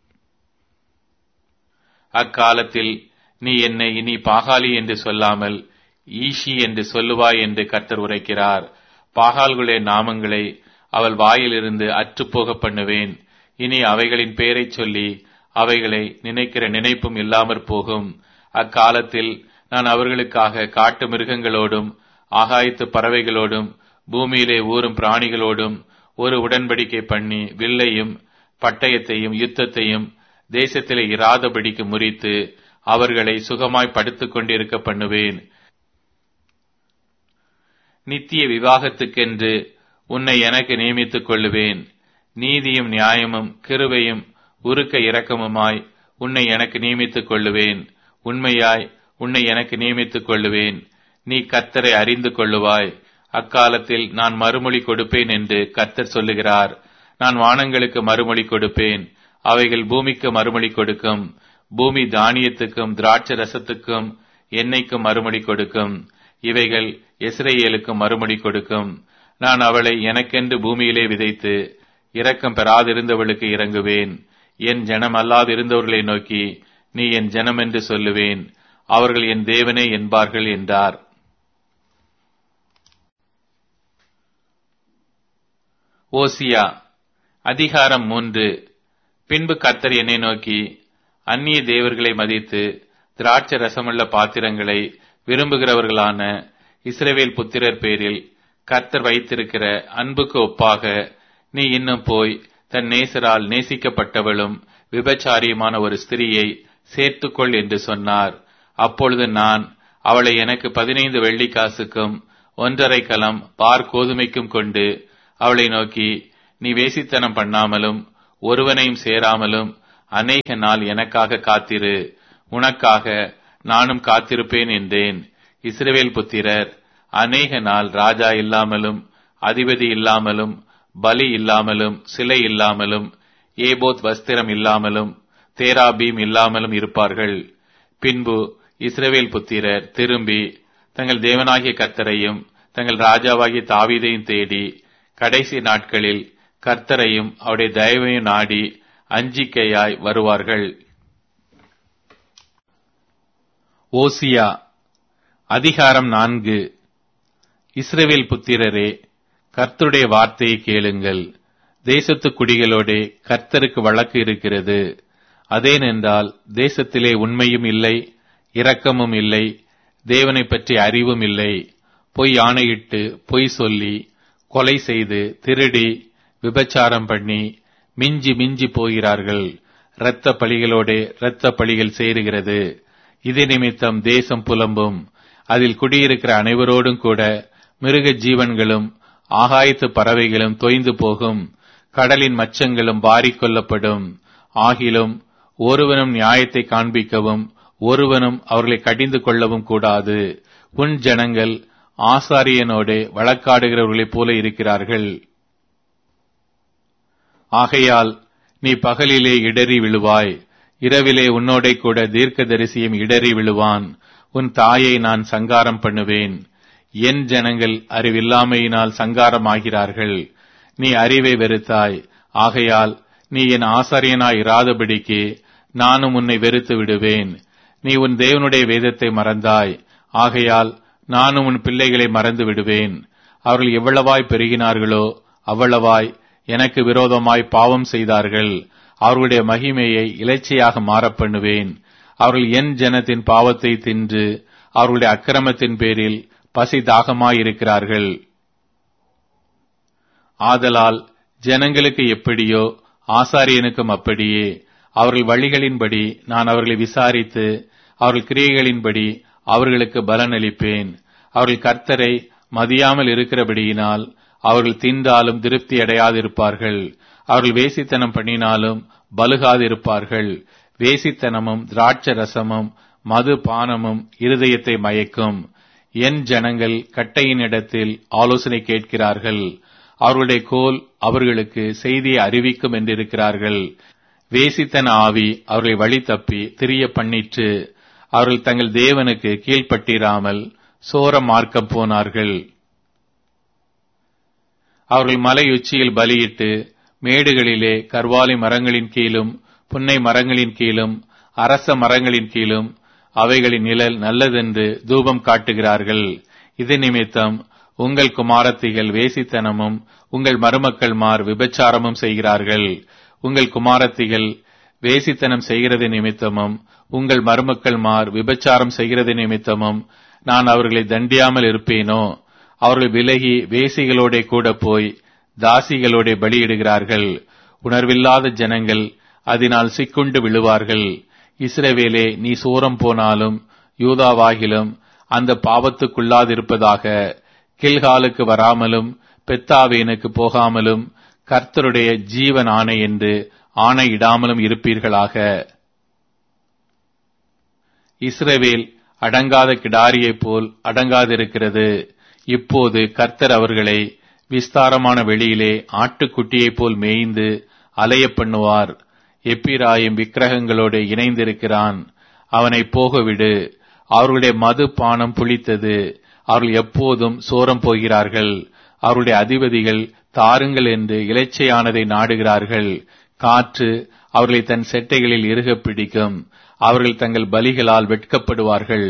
அக்காலத்தில் நீ என்னை இனி பாகாலி என்று சொல்லாமல் ஈஷி என்று சொல்லுவாய் என்று கர்த்தர் உரைக்கிறார். பாகால்களுடைய நாமங்களை அவள் வாயிலிருந்து அற்றுப்போக பண்ணுவேன். இனி அவைகளின் பெயரைச் சொல்லி அவைகளை நினைக்கிற நினைப்பும் இல்லாமற் போகும். அக்காலத்தில் நான் அவர்களுக்காக காட்டு மிருகங்களோடும் ஆகாயத்து பறவைகளோடும் பூமியிலே ஊறும் பிராணிகளோடும் ஒரு உடன்படிக்கை பண்ணி வில்லையும் பட்டயத்தையும் யுத்தத்தையும் தேசத்திலே இராதபடிக்கு முறித்து அவர்களை சுகமாய் படுத்துக் கொண்டிருக்க பண்ணுவேன். நித்திய விவாகத்துக்கென்று உன்னை எனக்கு நியமித்துக் கொள்ளுவேன். நீதியும் நியாயமும் கிருபையும் உருக்க இரக்கமுமாய் உன்னை எனக்கு நியமித்துக் கொள்ளுவேன். உண்மையாய் உன்னை எனக்கு நியமித்துக் கொள்ளுவேன். நீ கர்த்தரை அறிந்து கொள்ளுவாய். அக்காலத்தில் நான் மறுமொழி கொடுப்பேன் என்று கர்த்தர் சொல்லுகிறார். நான் வானங்களுக்கு மறுமொழி கொடுப்பேன், அவைகள் பூமிக்கு மறுமொழி கொடுக்கும். பூமி தானியத்துக்கும் திராட்சை ரசத்துக்கும் எண்ணெய்க்கும் மறுமொழி கொடுக்கும். இவைகள் இஸ்ரவேலுக்கு மறுமொழி கொடுக்கும். நான் அவளை எனக்கென்று பூமியிலே விதைத்து இரக்கம் பெறாதிருந்தவளுக்கு இறங்குவேன். என் ஜனம் அல்லாதிருந்தவர்களை நோக்கி நீ என் ஜனம் என்று சொல்லுவேன், அவர்கள் என் தேவனே என்பார்கள் என்றார். ஓசியா அதிகாரம் 3. பின்பு கர்த்தர் என்னை நோக்கி, அந்நிய தேவர்களை மதித்து திராட்சை ரசமுள்ள பாத்திரங்களை விரும்புகிறவர்களான இஸ்ரவேல் புத்திரர் பேரில் கர்த்தர் வைத்திருக்கிற அன்புக்கு ஒப்பாக நீ இன்னும் போய் தன் நேசரால் நேசிக்கப்பட்டவளும் விபச்சாரியுமான ஒரு ஸ்திரியை சேர்த்துக்கொள் என்று சொன்னார். அப்பொழுது நான் அவளை எனக்கு 15 வெள்ளிக்காசுக்கும் 1.5 கலம் பார் கோதுமைக்கும் கொண்டு அவளை நோக்கி, நீ வேசித்தனம் பண்ணாமலும் ஒருவனையும் சேராமலும் அநேக நாள் எனக்காக காத்திரு, உனக்காக நானும் காத்திருப்பேன் என்றேன். இஸ்ரவேல் புத்திரர் அநேக நாள் ராஜா இல்லாமலும் அதிபதி இல்லாமலும் பலி இல்லாமலும் சிலை இல்லாமலும் ஏபோத் வஸ்திரம் இல்லாமலும் தேராபீம் இல்லாமலும் இருப்பார்கள். பின்பு இஸ்ரவேல் புத்திரர் திரும்பி தங்கள் தேவனாகிய கர்த்தரையும் தங்கள் ராஜாவாகிய தாவீதையும் தேடி கடைசி நாட்களில் கர்த்தரையும் அவருடைய தயவையும் நாடி அஞ்சிக்கையாய் வருவார்கள். ஓசியா அதிகாரம் 4. இஸ்ரவேல் புத்திரரே, கர்த்தருடைய வார்த்தையை கேளுங்கள். தேசத்து குடிகளோடே கர்த்தருக்கு வழக்கு இருக்கிறது. அதேனென்றால் தேசத்திலே உண்மையும் இல்லை, இரக்கமும் இல்லை, தேவனை பற்றி அறிவும் இல்லை. பொய் ஆணையிட்டு பொய் சொல்லி கொலை செய்து திருடி விபச்சாரம் பண்ணி மிஞ்சி மிஞ்சி போகிறார்கள். இரத்த பழிகளோடே இரத்த பழிகள் சேருகிறது. இது நிமித்தம் தேசம் புலம்பும். அதில் குடியிருக்கிற அனைவரோடும் கூட மிருக ஜீவன்களும் ஆகாயத்து பறவைகளும் தொய்ந்து போகும். கடலின் மச்சங்களும் வாரிக்கொள்ளப்படும். ஆகிலும் ஒருவனும் நியாயத்தை காண்பிக்கவும் ஒருவனும் அவர்களை கடிந்து கொள்ளவும் கூடாது. உன் ஜனங்கள் ஆசாரியனோடு வழக்காடுகிறவர்களைப் போல இருக்கிறார்கள். ஆகையால் நீ பகலிலே இடறி விழுவாய், இரவிலே உன்னோடே கூட தீர்க்கதரிசியும் இடறி விழுவான். உன் தாயை நான் சங்காரம் பண்ணுவேன். என் ஜனங்கள் அறிவில்லாமையினால் சங்காரமாகிறார்கள். நீ அறிவை வெறுத்தாய். ஆகையால் நீ என் ஆசாரியனாய் இராதபடிக்கு நானும் உன்னை வெறுத்து விடுவேன். நீ உன் தேவனுடைய வேதத்தை மறந்தாய். ஆகையால் நானும் உன் பிள்ளைகளை மறந்து விடுவேன். அவர்கள் எவ்வளவாய் பெருகினார்களோ அவ்வளவாய் எனக்கு விரோதமாய் பாவம் செய்தார்கள். அவர்களுடைய மகிமையை இலைச்சையாக மாறப் பண்ணுவேன். அவர்கள் என் ஜனத்தின் பாவத்தை தின்று அவர்களுடைய அக்கிரமத்தின் பேரில் பசி தாகமாயிருக்கிறார்கள். ஆதலால் ஜனங்களுக்கு எப்படியோ ஆசாரியனுக்கும் அப்படியே. அவர்கள் வழிகளின்படி நான் அவர்களை விசாரித்து அவர்கள் கிரியைகளின்படி அவர்களுக்கு பலனளிப்பேன். அவர்கள் கர்த்தரை மதியாமல் இருக்கிறபடியினால் அவர்கள் தின்றாலும் திருப்தி அடையாதிருப்பார்கள். அவர்கள் வேசித்தனம் பண்ணினாலும் பலுகாதிருப்பார்கள். வேசித்தனமும் திராட்ச ரசமும் மது பானமும் இருதயத்தை மயக்கும். என் ஜனங்கள் கட்டையின் இடத்தில் ஆலோசனை கேட்கிறார்கள். அவர்களுடைய கோல் அவர்களுக்கு செய்தியை அறிவிக்கும் என்றிருக்கிறார்கள். வேசித்தன ஆவி அவர்களை வழி தப்பி திரிய பண்ணிற்று. அவர்கள் தங்கள் தேவனுக்கு கீழ்ப்பட்டிராமல் சோர மார்க்கம் போனார்கள். அவர்கள் மலையுச்சியில் பலியிட்டு மேடுகளிலே கர்வாலி மரங்களின் கீழும் புன்னை மரங்களின் கீழும் அரச மரங்களின் கீழும் அவைகளின் நிழல் நல்லதென்று தூபம் காட்டுகிறார்கள். இது நிமித்தம் உங்கள் குமாரத்திகள் வேசித்தனமும் உங்கள் மருமக்கள்மார் விபச்சாரமும் செய்கிறார்கள். உங்கள் குமாரத்திகள் வேசித்தனம் செய்கிறது நிமித்தமும் உங்கள் மருமக்கள்மார் விபச்சாரம் செய்கிறது நிமித்தமும் நான் அவர்களை தண்டியாமல் இருப்பேனோ? அவர்கள் விலகி வேசிகளோட கூட போய் தாசிகளோட பலியிடுகிறார்கள். உணர்வில்லாத ஜனங்கள் அதனால் சிக்குண்டு விழுவார்கள். இஸ்ரவேலே, நீ சூரம் போனாலும் யூதாவாகிலும் அந்த பாவத்துக்குள்ளாதிருப்பதாக. கில்காலுக்கு வராமலும் பெத்தாவேனுக்கு போகாமலும் கர்த்தருடைய ஜீவன் ஆணை என்று ஆணையிடாமலும் இருப்பீர்களாக. இஸ்ரவேல் அடங்காத கிடாரியைப் போல் அடங்காதிருக்கிறது. இப்போது கர்த்தர் அவர்களை விஸ்தாரமான வெளியிலே ஆட்டுக்குட்டியைப் போல் மேய்ந்து அலைய பண்ணுவார். எப்பிராயிம் விக்கிரகங்களோடு இணைந்திருக்கிறான், அவனை போகவிடு. அவர்களுடைய மது பானம் புளித்தது, அவர்கள் எப்போதும் சோரம் போகிறார்கள். அவருடைய அதிபதிகள் தாருங்கள் என்று இலைச்சையானதை நாடுகிறார்கள். காற்று அவர்களை தன் செட்டைகளில் இறுகப் பிடிக்கும். அவர்கள் தங்கள் பலிகளால் வெட்கப்படுவார்கள்.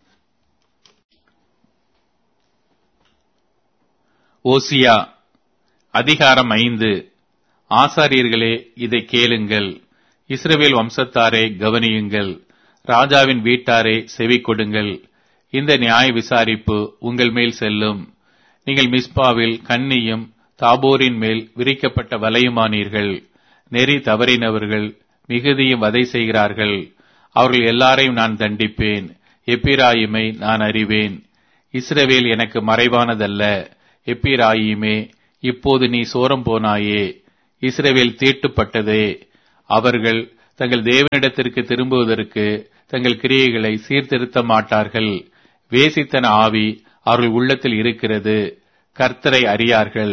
ஓசியா அதிகாரம் 5. ஆசாரியர்களே, இதை கேளுங்கள். இஸ்ரவேல் வம்சத்தாரே, கவனியுங்கள். ராஜாவின் வீட்டாரே, செவி கொடுங்கள். இந்த நியாய விசாரிப்பு உங்கள் மேல் செல்லும். நீங்கள் மிஸ்பாவில் கன்னியும் தாபோரின் மேல் விரிக்கப்பட்ட வலையுமானீர்கள். நெறி தவறினவர்கள் மிகுதியும் வதை செய்கிறார்கள். அவர்கள் எல்லாரையும் நான் தண்டிப்பேன். எப்பிராயிமை நான் அறிவேன். இஸ்ரவேல் எனக்கு மறைவானதல்ல. எப்பிராயீமே, இப்போது நீ சோரம் போனாயே. இஸ்ரவேல் தீட்டுப்பட்டதே. அவர்கள் தங்கள் தேவனிடத்திற்கு திரும்புவதற்கு தங்கள் கிரியைகளை சீர்திருத்த மாட்டார்கள். வேசித்தன ஆவி அவர்கள் உள்ளத்தில் இருக்கிறது. கர்த்தரை அறியார்கள்.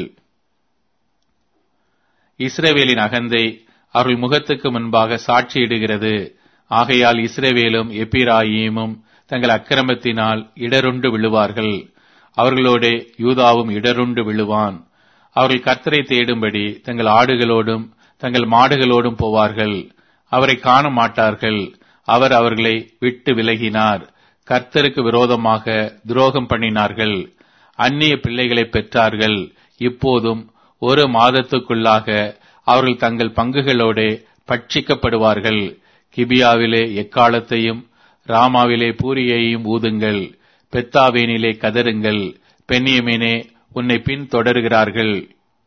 இஸ்ரவேலின் அகந்தை அவர்கள் முகத்துக்கு முன்பாக சாட்சியிடுகிறது. ஆகையால் இஸ்ரவேலும் எப்பிராயீமும் தங்கள் அக்கிரமத்தினால் இடருண்டு விழுவார்கள். அவர்களோட யூதாவும் இடருண்டு விழுவான். அவர்கள் கர்த்தரை தேடும்படி தங்கள் ஆடுகளோடும் தங்கள் மாடுகளோடும் போவார்கள். அவரை காண மாட்டார்கள். அவர் அவர்களை விட்டு விலகினார். கர்த்தருக்கு விரோதமாக துரோகம் பண்ணினார்கள். அந்நிய பிள்ளைகளை பெற்றார்கள். இப்போதும் ஒரு மாதத்துக்குள்ளாக அவர்கள் தங்கள் பங்குகளோட பட்சிக்கப்படுவார்கள். கிபியாவிலே எக்காலத்தையும் ராமாவிலே பூரியையும் ஊதுங்கள். பெத்தாவேனிலே கதறுங்கள். பென்யமீனே, உன்னை பின் தொடர்கிறார்கள்.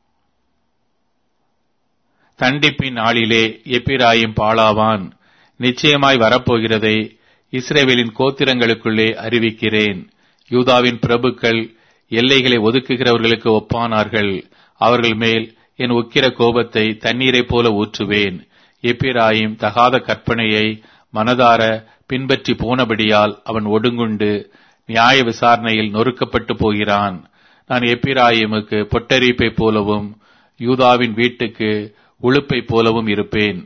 தண்டிப்பின் நாளிலே எப்பிராயீம் பாழாவான். நிச்சயமாய் வரப்போகிறதை இஸ்ரவேலின் கோத்திரங்களுக்குள்ளே அறிவிக்கிறேன். யூதாவின் பிரபுக்கள் எல்லைகளை ஒதுக்குகிறவர்களுக்கு ஒப்பானார்கள். அவர்கள் மேல் என் உக்கிர கோபத்தை தண்ணீரைப் போல ஊற்றுவேன். எப்பிராயீம் தகாத கற்பனையை மனதார பின்பற்றி போனபடியால் அவன் ஒடுங்குண்டு நியாய விசாரணையில் நொறுக்கப்பட்டு போகிறான். நான் எப்பிராயீமுக்கு பொட்டரிப்பை போலவும் யூதாவின் வீட்டுக்கு உளுப்பை போலவும் இருப்பேன்.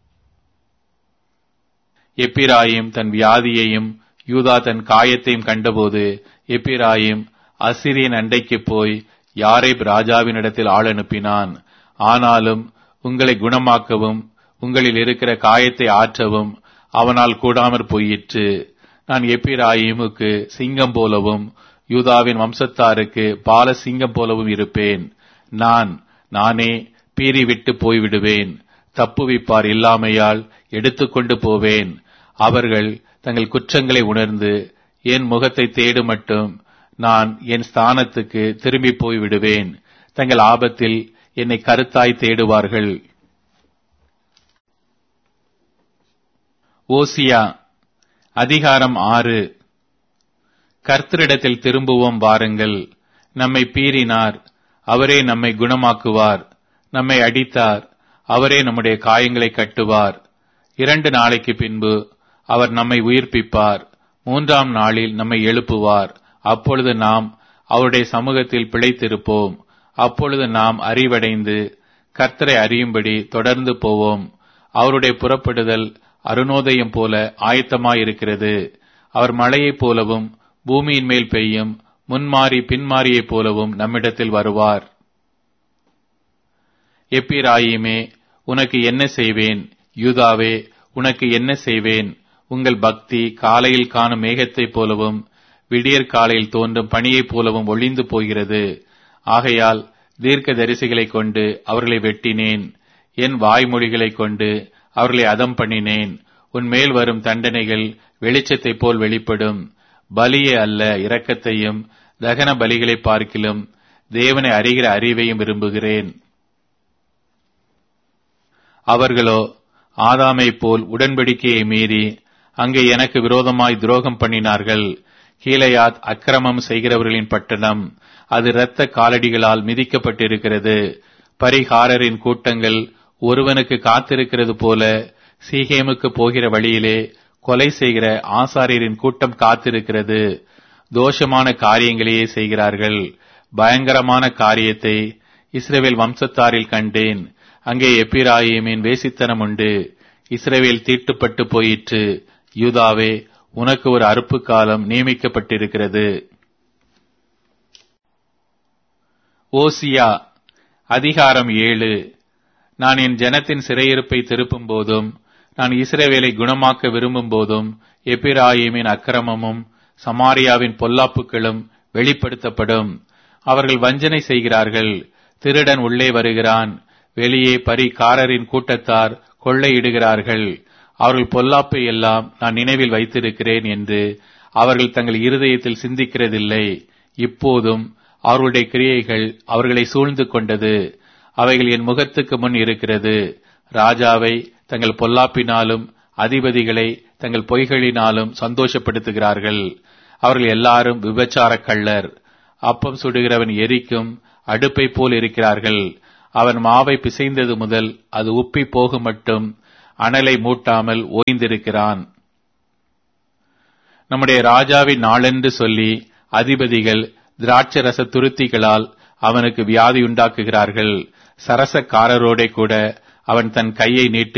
எப்பிராயீம் தன் வியாதியையும் யூதா தன் காயத்தையும் கண்டபோது எப்பிராயீம் அசீரியன் அண்டைக்கு போய் யாரேப் ராஜாவினிடத்தில் ஆள் அனுப்பினான். ஆனாலும் உங்களை குணமாக்கவும் உங்களில் இருக்கிற காயத்தை ஆற்றவும் அவனால் கூடாமற் போயிற்று. நான் எப்பிராயீமுக்கு சிங்கம் போலவும் யூதாவின் வம்சத்தாருக்கு பால சிங்கம் போலவும் இருப்பேன். நானே பீறி விட்டு போய்விடுவேன். தப்புவிப்பார் இல்லாமையால் எடுத்துக்கொண்டு போவேன். அவர்கள் தங்கள் குற்றங்களை உணர்ந்து என் முகத்தை தேடு மட்டும் நான் என் ஸ்தானத்துக்கு திரும்பி போய்விடுவேன். தங்கள் ஆபத்தில் என்னை கருத்தாய் தேடுவார்கள். ஓசியா அதிகாரம் 6. கர்த்தரிடத்தில் திரும்புவோம் வாருங்கள். நம்மை பீறினார், அவரே நம்மை குணமாக்குவார். நம்மை அடித்தார், அவரே நம்முடைய காயங்களை கட்டுவார். 2 நாளைக்கு பின்பு அவர் நம்மை உயிர்ப்பிப்பார். 3ஆம் நாளில் நம்மை எழுப்புவார். அப்பொழுது நாம் அவருடைய சமூகத்தில் பிழைத்திருப்போம். அப்பொழுது நாம் அறிவடைந்து கர்த்தரை அறியும்படி தொடர்ந்து போவோம். அவருடைய புறப்படுதல் அருணோதயம் போல ஆயத்தமாயிருக்கிறது. அவர் மழையைப் போலவும் பூமியின் மேல் பெய்யும் முன்மாறி பின்மாறியைப் போலவும் நம்மிடத்தில் வருவார். எப்பிராயீமே, உனக்கு என்ன செய்வேன்? யூதாவே, உனக்கு என்ன செய்வேன்? உங்கள் பக்தி காலையில் காணும் மேகத்தைப் போலவும் விடியற் காலையில் தோன்றும் பனியைப் போலவும் ஒளிந்து போகிறது. ஆகையால் தீர்க்க தரிசிகளைக் கொண்டு அவர்களை வெட்டினேன். என் வாய்மொழிகளைக் கொண்டு அவர்களை அதம் பண்ணினேன். உன் மேல் வரும் தண்டனைகள் வெளிச்சத்தைப் போல் வெளிப்படும். பலியே அல்ல, இரக்கத்தையும் தகன பலிகளை பார்க்கிலும் தேவனை அறிகிற அறிவையும் விரும்புகிறேன். அவர்களோ ஆதாமைப் போல் உடன்படிக்கையை மீறி அங்கே எனக்கு விரோதமாய் துரோகம் பண்ணினார்கள். கீலேயாத் அக்கிரமம் செய்கிறவர்களின் பட்டணம், அது இரத்த காலடிகளால் மிதிக்கப்பட்டிருக்கிறது. பரிகாரரின் கூட்டங்கள் ஒருவனுக்கு காத்திருக்கிறது போல சீகேமுக்கு போகிற வழியிலே கொலை செய்கிற ஆசாரியரின் கூட்டம் காத்திருக்கிறது. தோஷமான காரியங்களையே செய்கிறார்கள். பயங்கரமான காரியத்தை இஸ்ரவேல் வம்சத்தாரில் கண்டேன். அங்கே எப்பிராயீமின் வேசித்தனம் உண்டு. இஸ்ரவேல் தீட்டுப்பட்டு போயிற்று. யூதாவே, உனக்கு ஒரு அறுப்பு காலம் நியமிக்கப்பட்டிருக்கிறது. ஓசியா அதிகாரம் 7. நான் என் ஜனத்தின் சிறையிருப்பை திருப்பும் போதும் நான் இஸ்ரவேலை குணமாக்க விரும்பும் போதும் எப்பிராயீமின் அக்கிரமமும் சமாரியாவின் பொல்லாப்புகளும் வெளிப்படுத்தப்படும். அவர்கள் வஞ்சனை செய்கிறார்கள். திருடன் உள்ளே வருகிறான். வெளியே பரிகாரரின் கூட்டத்தார் கொள்ளையிடுகிறார்கள். அவர்கள் பொல்லாப்பை எல்லாம் நான் நினைவில் வைத்திருக்கிறேன் என்று அவர்கள் தங்கள் இருதயத்தில் சிந்திக்கிறதில்லை. இப்போதும் அவர்களுடைய கிரியைகள் அவர்களை சூழ்ந்து கொண்டது. அவைகள் என் முகத்துக்கு முன் இருக்கிறது. ராஜாவை தங்கள் பொல்லாப்பினாலும் அதிபதிகளை தங்கள் பொய்களினாலும் சந்தோஷப்படுத்துகிறார்கள். அவர்கள் எல்லாரும் விபச்சார கள்ளர். அப்பம் சுடுகிறவன் எரிக்கும் அடுப்பை போல் இருக்கிறார்கள். அவன் மாவை பிசைந்தது முதல் அது உப்பி போகும் மட்டும் அனலை மூட்டாமல் ஓய்ந்திருக்கிறான். நம்முடைய ராஜாவின் நாளென்று சொல்லி அதிபதிகள் திராட்சரச துருத்திகளால் அவனுக்கு வியாதி உண்டாக்குகிறார்கள். சரசக்காரரோடே கூட அவன் தன் கையை நீட்டு